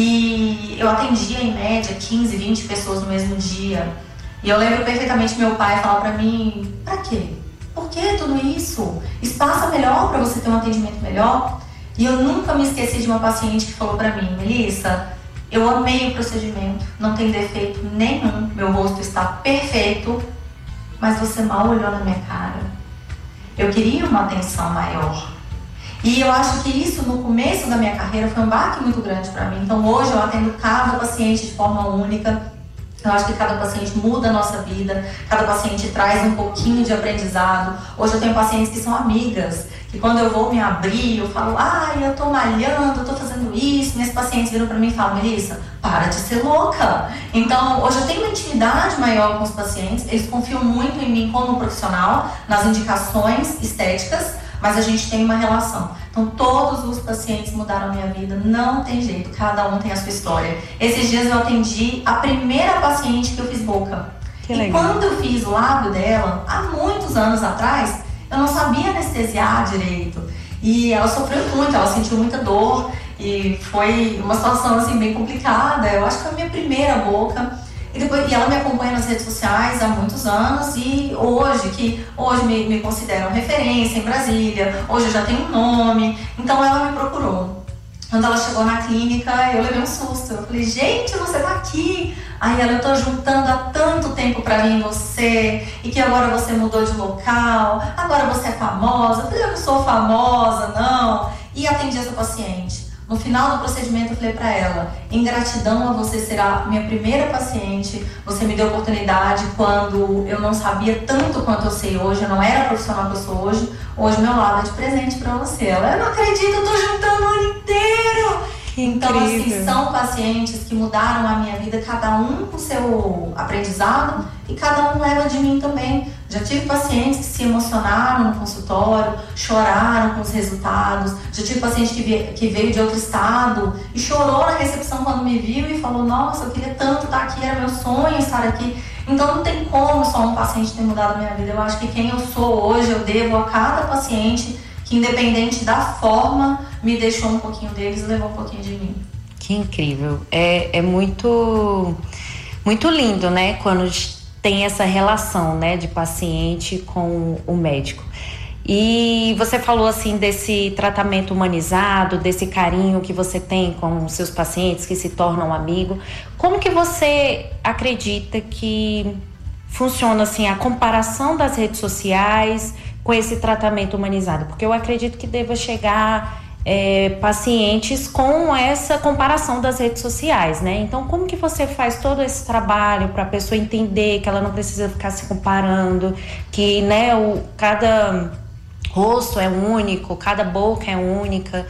e eu atendia em média quinze, vinte pessoas no mesmo dia. E eu lembro perfeitamente meu pai falar pra mim, pra quê? Por que tudo isso? Espaça melhor pra você ter um atendimento melhor. E eu nunca me esqueci de uma paciente que falou pra mim, Melissa, eu amei o procedimento, não tem defeito nenhum, meu rosto está perfeito, mas você mal olhou na minha cara. Eu queria uma atenção maior. E eu acho que isso no começo da minha carreira foi um baque muito grande pra mim. Então hoje eu atendo cada paciente de forma única. Eu acho que cada paciente muda a nossa vida, cada paciente traz um pouquinho de aprendizado. Hoje eu tenho pacientes que são amigas, que quando eu vou me abrir, eu falo, ai, eu tô malhando, eu tô fazendo isso. Minhas pacientes viram pra mim e falam, Melissa, para de ser louca. Então, hoje eu tenho uma intimidade maior com os pacientes, eles confiam muito em mim como profissional, nas indicações estéticas, mas a gente tem uma relação. Então, todos os pacientes mudaram a minha vida, não tem jeito, cada um tem a sua história. Esses dias eu atendi a primeira paciente que eu fiz boca. Que e legal. Quando eu fiz o lábio dela, há muitos anos atrás, eu não sabia anestesiar direito. E ela sofreu muito, ela sentiu muita dor e foi uma situação assim bem complicada. Eu acho que foi a minha primeira boca. E, depois, e ela me acompanha nas redes sociais há muitos anos e hoje, que hoje me, me consideram referência em Brasília, hoje eu já tenho um nome, então ela me procurou. Quando ela chegou na clínica, eu levei um susto, eu falei, gente, você tá aqui? Aí ela, eu tô juntando há tanto tempo pra vir em você, e que agora você mudou de local, agora você é famosa. Eu falei, eu não sou famosa, não. E atendi essa paciente. No final do procedimento eu falei pra ela, em gratidão a você será minha primeira paciente, você me deu oportunidade quando eu não sabia tanto quanto eu sei hoje, eu não era a profissional que eu sou hoje, hoje meu lado é de presente pra você. Ela, eu não acredito, eu tô juntando o ano inteiro. Então, assim, são pacientes que mudaram a minha vida, cada um com seu aprendizado e cada um leva de mim também, de Já tive pacientes que se emocionaram no consultório, choraram com os resultados. Já tive paciente que, vie, que veio de outro estado e chorou na recepção quando me viu e falou: nossa, eu queria tanto estar aqui, era meu sonho estar aqui. Então não tem como só um paciente ter mudado a minha vida. Eu acho que quem eu sou hoje, eu devo a cada paciente que, independente da forma, me deixou um pouquinho deles e levou um pouquinho de mim. Que incrível. É, é muito, muito lindo, né? Quando tem essa relação, né, de paciente com o médico. E você falou assim desse tratamento humanizado, desse carinho que você tem com os seus pacientes que se tornam amigos. Como que você acredita que funciona assim a comparação das redes sociais com esse tratamento humanizado? Porque eu acredito que deva chegar é, pacientes com essa comparação das redes sociais, né? Então, como que você faz todo esse trabalho para a pessoa entender que ela não precisa ficar se comparando, que, né, o, cada rosto é único, cada boca é única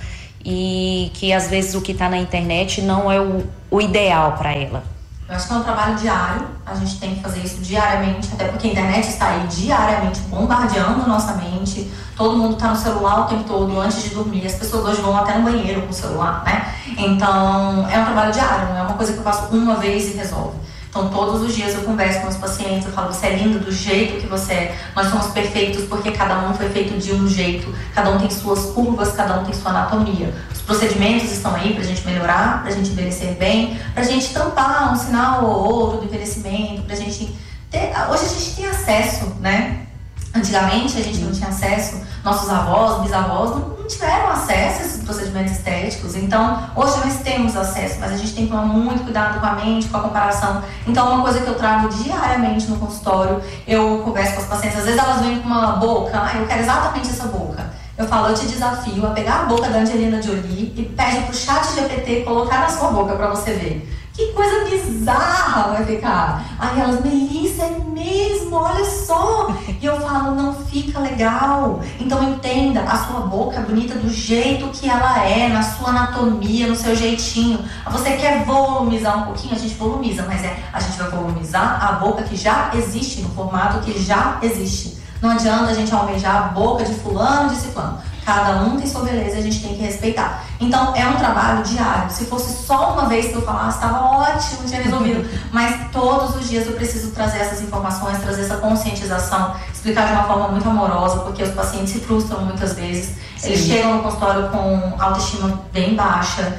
e que às vezes o que está na internet não é o, o ideal para ela? Eu acho que é um trabalho diário, a gente tem que fazer isso diariamente, até porque a internet está aí diariamente bombardeando nossa mente, todo mundo está no celular o tempo todo antes de dormir, as pessoas hoje vão até no banheiro com o celular, né? Então, é um trabalho diário, não é uma coisa que eu faço uma vez e resolve. Então, todos os dias eu converso com os pacientes, eu falo: você é lindo do jeito que você é, nós somos perfeitos porque cada um foi feito de um jeito, cada um tem suas curvas, cada um tem sua anatomia. Os procedimentos estão aí pra gente melhorar, pra gente envelhecer bem, pra gente tampar um sinal ou outro do envelhecimento, pra gente ter... Hoje a gente tem acesso, né? Antigamente a gente não tinha acesso, nossos avós, bisavós não, não tiveram acesso a esses procedimentos estéticos. Então, hoje nós temos acesso, mas a gente tem que tomar muito cuidado com a mente, com a comparação. Então, uma coisa que eu trago diariamente no consultório, eu converso com as pacientes, às vezes elas vêm com uma boca, ah, eu quero exatamente essa boca. Eu falo: eu te desafio a pegar a boca da Angelina Jolie e pede pro chat G P T colocar na sua boca pra você ver. Que coisa bizarra vai ficar. Aí elas: Melissa, é mesmo, olha só. E eu falo: não fica legal. Então entenda, a sua boca é bonita do jeito que ela é, na sua anatomia, no seu jeitinho. Você quer volumizar um pouquinho? A gente volumiza, mas é, a gente vai volumizar a boca que já existe, no formato que já existe. Não adianta a gente almejar a boca de fulano, de ciclano. Cada um tem sua beleza e a gente tem que respeitar. Então, é um trabalho diário. Se fosse só uma vez que eu falasse, estava ótimo, tinha resolvido. Mas todos os dias eu preciso trazer essas informações, trazer essa conscientização, explicar de uma forma muito amorosa, porque os pacientes se frustram muitas vezes. Sim. Eles chegam no consultório com autoestima bem baixa.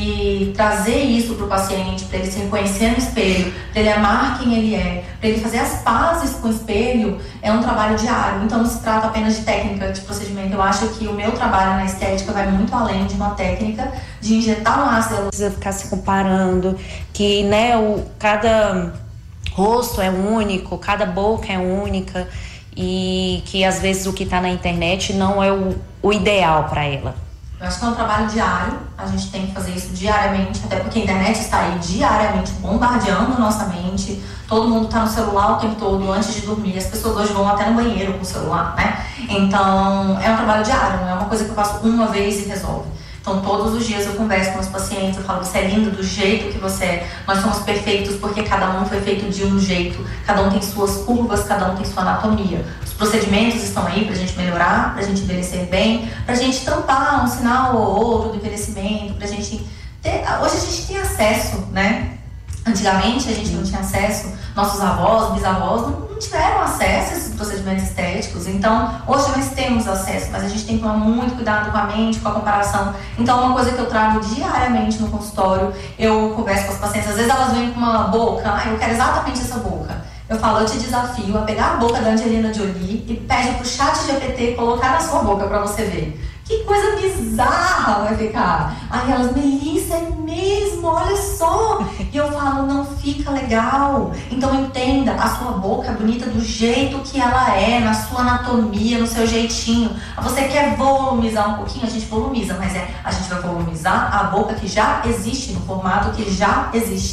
E trazer isso para o paciente, para ele se reconhecer no espelho, para ele amar quem ele é, para ele fazer as pazes com o espelho, é um trabalho diário. Então não se trata apenas de técnica de procedimento. Eu acho que o meu trabalho na estética vai muito além de uma técnica de injetar um ácido. Não precisa ficar se comparando, que, né, o, cada rosto é único, cada boca é única e que às vezes o que está na internet não é o, o ideal para ela. Eu acho que é um trabalho diário, a gente tem que fazer isso diariamente, até porque a internet está aí diariamente bombardeando nossa mente, todo mundo está no celular o tempo todo antes de dormir, as pessoas hoje vão até no banheiro com o celular, né? Então, é um trabalho diário, não é uma coisa que eu faço uma vez e resolve. Então, todos os dias eu converso com os pacientes, eu falo: você é lindo do jeito que você é, nós somos perfeitos porque cada um foi feito de um jeito, cada um tem suas curvas, cada um tem sua anatomia. Os procedimentos estão aí pra gente melhorar, pra gente envelhecer bem, pra gente tampar um sinal ou outro do envelhecimento, pra gente ter... Hoje a gente tem acesso, né? Antigamente a gente não tinha acesso, nossos avós, bisavós não, não tiveram acesso a esses procedimentos estéticos. Então, hoje nós temos acesso, mas a gente tem que tomar muito cuidado com a mente, com a comparação. Então, uma coisa que eu trago diariamente no consultório, eu converso com as pacientes, às vezes elas vêm com uma boca, ah, eu quero exatamente essa boca. Eu falo: eu te desafio a pegar a boca da Angelina Jolie e pede pro chat G P T colocar na sua boca pra você ver. Que coisa bizarra vai ficar. Aí elas: Melissa, é mesmo, olha só. E eu falo: não fica legal. Então entenda, a sua boca é bonita do jeito que ela é, na sua anatomia, no seu jeitinho. Você quer volumizar um pouquinho? A gente volumiza, mas é, a gente vai volumizar a boca que já existe, no formato que já existe.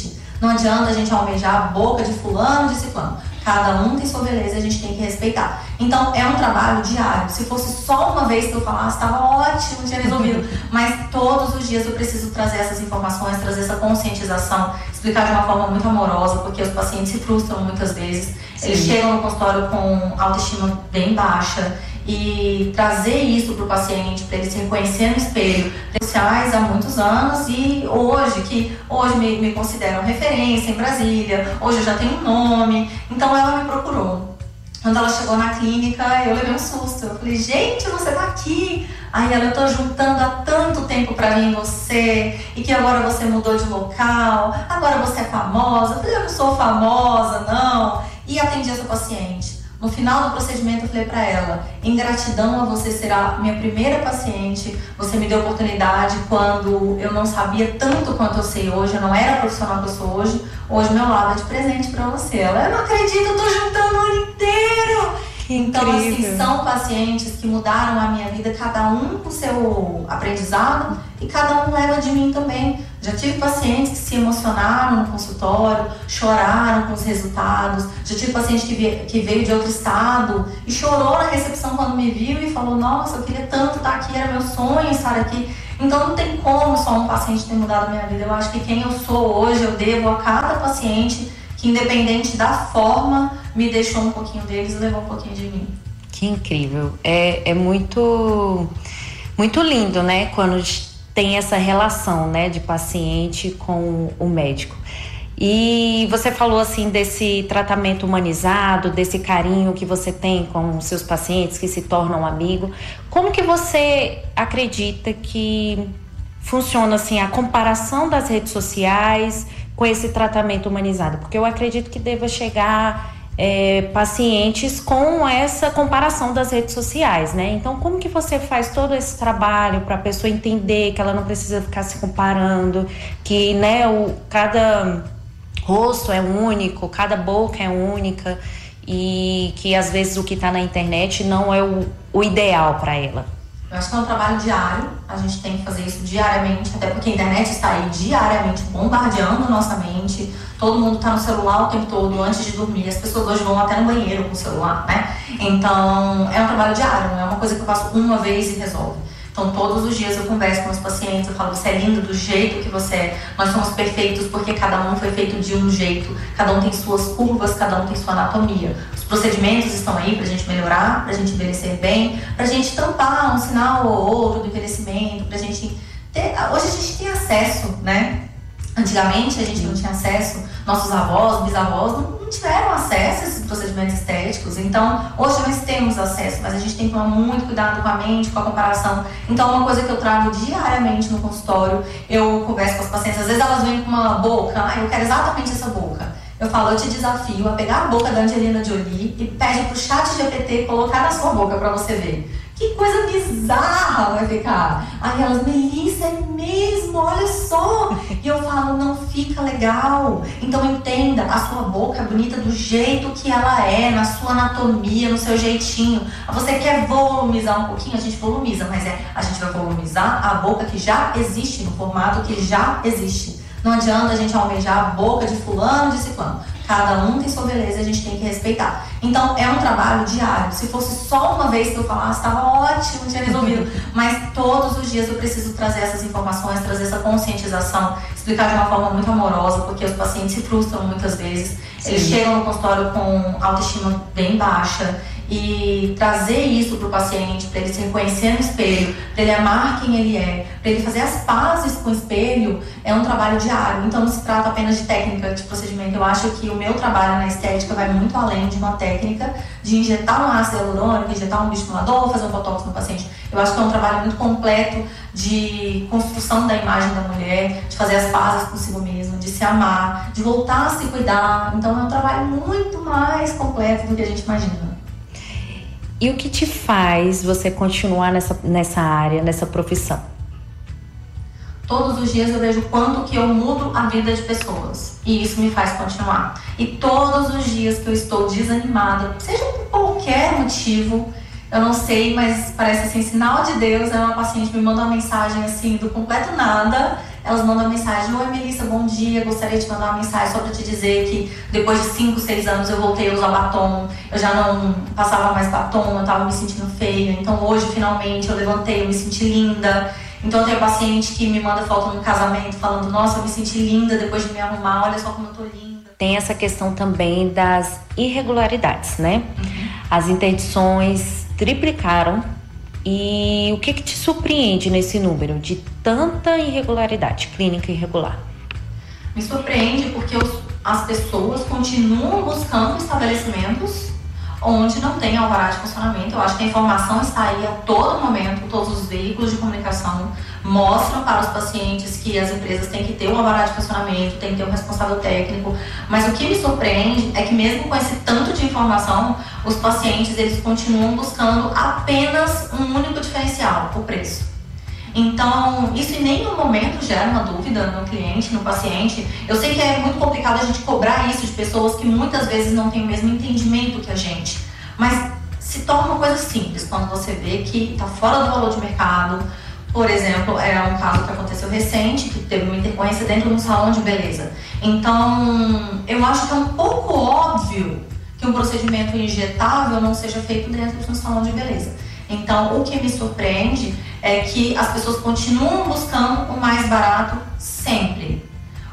Não adianta a gente almejar a boca de fulano, de ciclano. Cada um tem sua beleza e a gente tem que respeitar. Então, é um trabalho diário. Se fosse só uma vez que eu falasse, estava ótimo, tinha resolvido. Mas todos os dias eu preciso trazer essas informações, trazer essa conscientização, explicar de uma forma muito amorosa, porque os pacientes se frustram muitas vezes. Sim. Eles chegam no consultório com autoestima bem baixa. E trazer isso para o paciente, para ele se reconhecer no espelho, sociais há muitos anos, e hoje, que hoje me, me consideram referência em Brasília, hoje eu já tenho um nome. Então ela me procurou. Quando ela chegou na clínica, eu levei um susto. Eu falei, gente, você tá aqui. Aí ela, eu tô juntando há tanto tempo pra vir em você, e que agora você mudou de local, agora você é famosa. Eu falei, eu não sou famosa, não. E atendi essa paciente. No final do procedimento eu falei para ela, em gratidão a você ser a minha primeira paciente, você me deu oportunidade quando eu não sabia tanto quanto eu sei hoje, eu não era a profissional que eu sou hoje, hoje meu lado é de presente para você. Ela, eu não acredito, eu tô juntando o ano inteiro. Então, assim, são pacientes que mudaram a minha vida, cada um com o seu aprendizado, e cada um leva de mim também. Já tive pacientes que se emocionaram no consultório, choraram com os resultados. Já tive paciente que veio, que veio de outro estado e chorou na recepção quando me viu e falou, nossa, eu queria tanto estar aqui, era meu sonho estar aqui. Então não tem como só um paciente ter mudado a minha vida. Eu acho que quem eu sou hoje, eu devo a cada paciente que, independente da forma, me deixou um pouquinho deles e levou um pouquinho de mim. Que incrível. É, é muito, muito lindo, né? Quando tem essa relação, né, de paciente com o médico. E você falou assim desse tratamento humanizado, desse carinho que você tem com os seus pacientes que se tornam amigos. Como que você acredita que funciona assim a comparação das redes sociais com esse tratamento humanizado? Porque eu acredito que deva chegar é, pacientes com essa comparação das redes sociais, né? Então, como que você faz todo esse trabalho para a pessoa entender que ela não precisa ficar se comparando, que, né, o, cada rosto é único, cada boca é única e que às vezes o que está na internet não é o, o ideal para ela? Eu acho que é um trabalho diário, a gente tem que fazer isso diariamente, até porque a internet está aí diariamente bombardeando nossa mente, todo mundo está no celular o tempo todo, antes de dormir, as pessoas hoje vão até no banheiro com o celular, né? Então, é um trabalho diário, não é uma coisa que eu faço uma vez e resolve. Então, todos os dias eu converso com os pacientes, eu falo, você é lindo do jeito que você é, nós somos perfeitos porque cada um foi feito de um jeito, cada um tem suas curvas, cada um tem sua anatomia. Os procedimentos estão aí pra gente melhorar, pra gente envelhecer bem, pra gente tampar um sinal ou outro do envelhecimento, pra gente ter... Hoje a gente tem acesso, né? Antigamente a gente não tinha acesso, nossos avós, bisavós não, não tiveram acesso a esses procedimentos estéticos. Então, hoje nós temos acesso, mas a gente tem que tomar muito cuidado com a mente, com a comparação. Então, uma coisa que eu trago diariamente no consultório, eu converso com as pacientes, às vezes elas vêm com uma boca, ah, eu quero exatamente essa boca. Eu falo, eu te desafio a pegar a boca da Angelina Jolie e pede pro chat G P T colocar na sua boca pra você ver. Que coisa bizarra vai ficar. Aí elas, Melissa, é mesmo, olha só. E eu falo, não fica legal. Então entenda, a sua boca é bonita do jeito que ela é, na sua anatomia, no seu jeitinho. Você quer volumizar um pouquinho? A gente volumiza, mas é, a gente vai volumizar a boca que já existe, no formato que já existe. Não adianta a gente almejar a boca de fulano, de ciclano. Cada um tem sua beleza e a gente tem que respeitar. Então, é um trabalho diário. Se fosse só uma vez que eu falasse, estava ótimo, tinha resolvido. Mas todos os dias eu preciso trazer essas informações, trazer essa conscientização, explicar de uma forma muito amorosa, porque os pacientes se frustram muitas vezes. Sim. Eles chegam no consultório com autoestima bem baixa. E trazer isso para o paciente, para ele se reconhecer no espelho, para ele amar quem ele é, para ele fazer as pazes com o espelho, é um trabalho diário. Então não se trata apenas de técnica de procedimento. Eu acho que o meu trabalho na estética vai muito além de uma técnica de injetar um ácido hialurônico, injetar um bioestimulador, fazer um botox no paciente. Eu acho que é um trabalho muito completo de construção da imagem da mulher, de fazer as pazes consigo mesma, de se amar, de voltar a se cuidar. Então é um trabalho muito mais completo do que a gente imagina. E o que te faz você continuar nessa, nessa área, nessa profissão? Todos os dias eu vejo o quanto que eu mudo a vida de pessoas. E isso me faz continuar. E todos os dias que eu estou desanimada, seja por qualquer motivo, eu não sei, mas parece assim, sinal de Deus, é uma paciente me manda uma mensagem assim, do completo nada, elas mandam mensagem: oi Melissa, bom dia, gostaria de mandar uma mensagem só para te dizer que depois de cinco, seis anos eu voltei a usar batom, eu já não passava mais batom, eu estava me sentindo feia, então hoje finalmente eu levantei, eu me senti linda. Então eu tenho paciente que me manda foto no casamento falando: nossa, eu me senti linda depois de me arrumar, olha só como eu tô linda. Tem essa questão também das irregularidades, né? Uhum. As interdições triplicaram. E o que, que te surpreende nesse número de tanta irregularidade, clínica irregular? Me surpreende porque os, as pessoas continuam buscando estabelecimentos onde não tem alvará de funcionamento. Eu acho que a informação está aí a todo momento, todos os veículos de comunicação mostram para os pacientes que as empresas têm que ter um alvará de funcionamento, tem que ter um responsável técnico, mas o que me surpreende é que mesmo com esse tanto de informação, os pacientes eles continuam buscando apenas um único diferencial, o preço. Então, isso em nenhum momento gera uma dúvida no cliente, no paciente. Eu sei que é muito complicado a gente cobrar isso de pessoas que muitas vezes não têm o mesmo entendimento que a gente, mas se torna uma coisa simples quando você vê que está fora do valor de mercado. Por exemplo, é um caso que aconteceu recente, que teve uma intercorrência dentro de um salão de beleza. Então, eu acho que é um pouco óbvio que um procedimento injetável não seja feito dentro de um salão de beleza. Então, o que me surpreende é que as pessoas continuam buscando o mais barato sempre.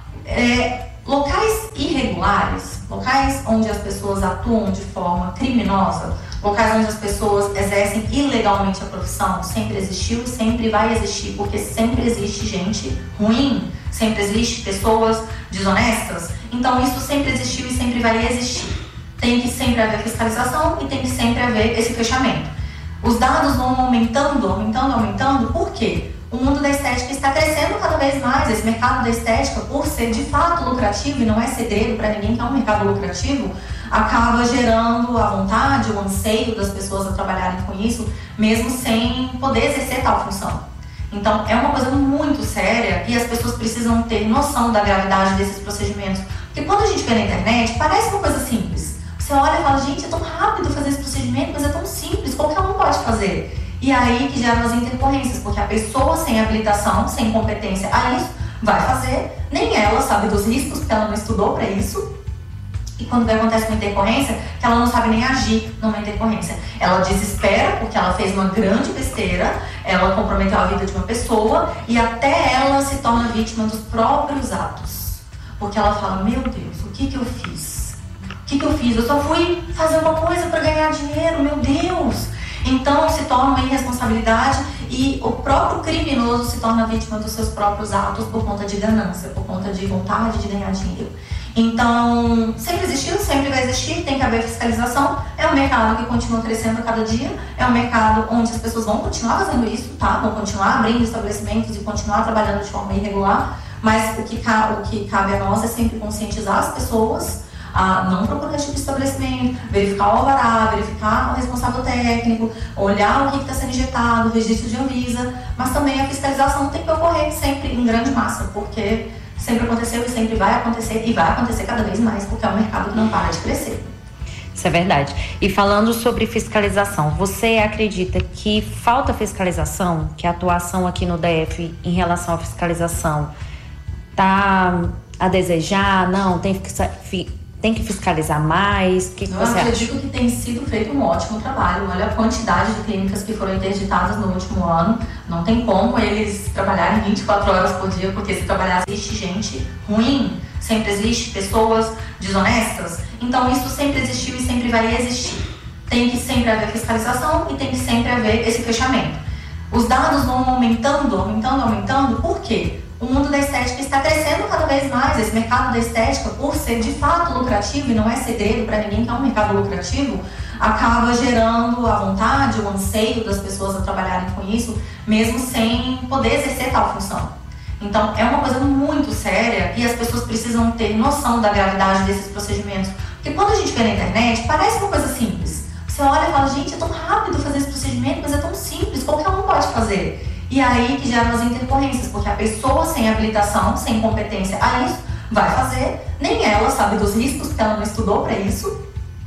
É, locais irregulares, locais onde as pessoas atuam de forma criminosa, locais onde as pessoas exercem ilegalmente a profissão, sempre existiu e sempre vai existir, porque sempre existe gente ruim, sempre existe pessoas desonestas. Então isso sempre existiu e sempre vai existir. Tem que sempre haver fiscalização e tem que sempre haver esse fechamento. Os dados vão aumentando, aumentando, aumentando, por quê? O mundo da estética está crescendo cada vez mais. Esse mercado da estética, por ser de fato lucrativo, e não é segredo para ninguém que é um mercado lucrativo, acaba gerando a vontade, o anseio das pessoas a trabalharem com isso, mesmo sem poder exercer tal função. Então, é uma coisa muito séria e as pessoas precisam ter noção da gravidade desses procedimentos. Porque quando a gente vê na internet, parece uma coisa simples. Você olha e fala: gente, é tão rápido fazer esse procedimento, mas é tão simples, qualquer um pode fazer. E aí que geram as intercorrências, porque a pessoa sem habilitação, sem competência a isso, vai fazer, nem ela sabe dos riscos, porque ela não estudou para isso. E quando acontece uma intercorrência, que ela não sabe nem agir numa intercorrência. Ela desespera porque ela fez uma grande besteira, ela comprometeu a vida de uma pessoa e até ela se torna vítima dos próprios atos. Porque ela fala: meu Deus, o que que eu fiz? O que que eu fiz? Eu só fui fazer uma coisa para ganhar dinheiro, meu Deus! Então se torna uma irresponsabilidade e o próprio criminoso se torna vítima dos seus próprios atos por conta de ganância, por conta de vontade de ganhar dinheiro. Então, sempre existiu, sempre vai existir, tem que haver fiscalização. É um mercado que continua crescendo a cada dia, é um mercado onde as pessoas vão continuar fazendo isso, tá? Vão continuar abrindo estabelecimentos e continuar trabalhando de forma irregular, mas o que, o que cabe a nós é sempre conscientizar as pessoas a não procurar esse tipo de estabelecimento, verificar o alvará, verificar o responsável técnico, olhar o que está sendo injetado, o registro de Anvisa, mas também a fiscalização tem que ocorrer sempre em grande massa, porque sempre aconteceu e sempre vai acontecer e vai acontecer cada vez mais, porque é um mercado que não para de crescer. Isso é verdade. E falando sobre fiscalização, você acredita que falta fiscalização, que a atuação aqui no D F em relação à fiscalização está a desejar? Não, tem que Tem que fiscalizar mais? O que, que Eu você acredito acha? que tem sido feito um ótimo trabalho. Olha a quantidade de clínicas que foram interditadas no último ano. Não tem como eles trabalharem vinte e quatro horas por dia, porque se trabalhar existe gente ruim, sempre existe pessoas desonestas. Então isso sempre existiu e sempre vai existir. Tem que sempre haver fiscalização e tem que sempre haver esse fechamento. Os dados vão aumentando, aumentando, aumentando. Por quê? O mundo da estética está crescendo cada vez mais. Esse mercado da estética, por ser de fato lucrativo, e não é segredo para ninguém que é um mercado lucrativo, acaba gerando a vontade, o anseio das pessoas a trabalharem com isso, mesmo sem poder exercer tal função. Então, é uma coisa muito séria e as pessoas precisam ter noção da gravidade desses procedimentos. Porque quando a gente vê na internet, parece uma coisa simples. Você olha e fala: gente, é tão rápido fazer esse procedimento, mas é tão simples, qualquer um pode fazer. E aí que geram as intercorrências, porque a pessoa sem habilitação, sem competência a isso, vai fazer, nem ela sabe dos riscos, porque ela não estudou para isso.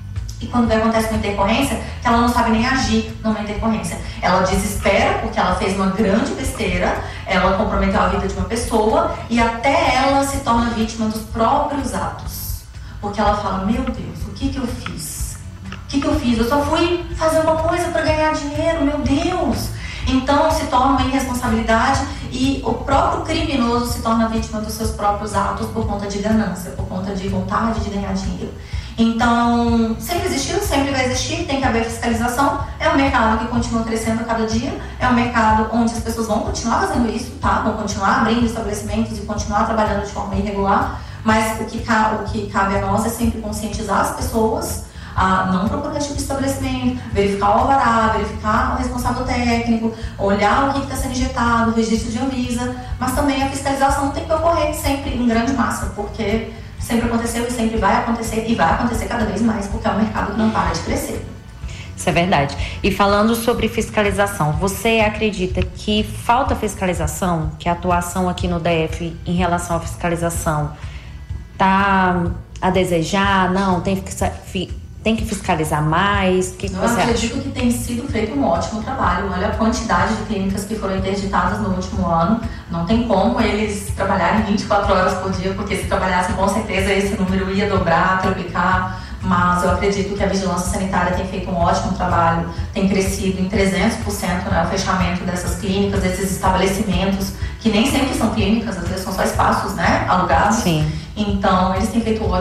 e quando acontece uma intercorrência, que ela não sabe nem agir numa intercorrência. Ela desespera porque ela fez uma grande besteira, ela comprometeu a vida de uma pessoa e até ela se torna vítima dos próprios atos. Porque ela fala, meu Deus, o que que eu fiz? O que que eu fiz? Eu só fui fazer uma coisa para ganhar dinheiro, meu Deus! Então se torna uma irresponsabilidade e o próprio criminoso se torna vítima dos seus próprios atos por conta de ganância, por conta de vontade de ganhar dinheiro. Então, sempre existiu, sempre vai existir, tem que haver fiscalização. É um mercado que continua crescendo a cada dia, é um mercado onde as pessoas vão continuar fazendo isso, tá? Vão continuar abrindo estabelecimentos e continuar trabalhando de forma irregular, mas o que, o que cabe a nós é sempre conscientizar as pessoas a não procurar esse tipo de estabelecimento, verificar o alvará, verificar o responsável técnico, olhar o que está sendo injetado, o registro de Anvisa, mas também a fiscalização tem que ocorrer sempre em grande massa, porque sempre aconteceu e sempre vai acontecer e vai acontecer cada vez mais, porque é um mercado que não para de crescer. Isso é verdade. E falando sobre fiscalização, você acredita que falta fiscalização, que a atuação aqui no D F em relação à fiscalização está a desejar? Não, tem que Tem que fiscalizar mais? O que, que Eu você acredito acha? que tem sido feito um ótimo trabalho. Olha a quantidade de clínicas que foram interditadas no último ano. Não tem como eles trabalharem vinte e quatro horas por dia, porque se trabalhassem com certeza esse número ia dobrar, triplicar. Mas eu acredito que a vigilância sanitária tem feito um ótimo trabalho, tem crescido em trezentos por cento, né, o fechamento dessas clínicas, desses estabelecimentos, que nem sempre são clínicas, às vezes são só espaços, né, alugados. Sim. Então, eles têm feito um ótimo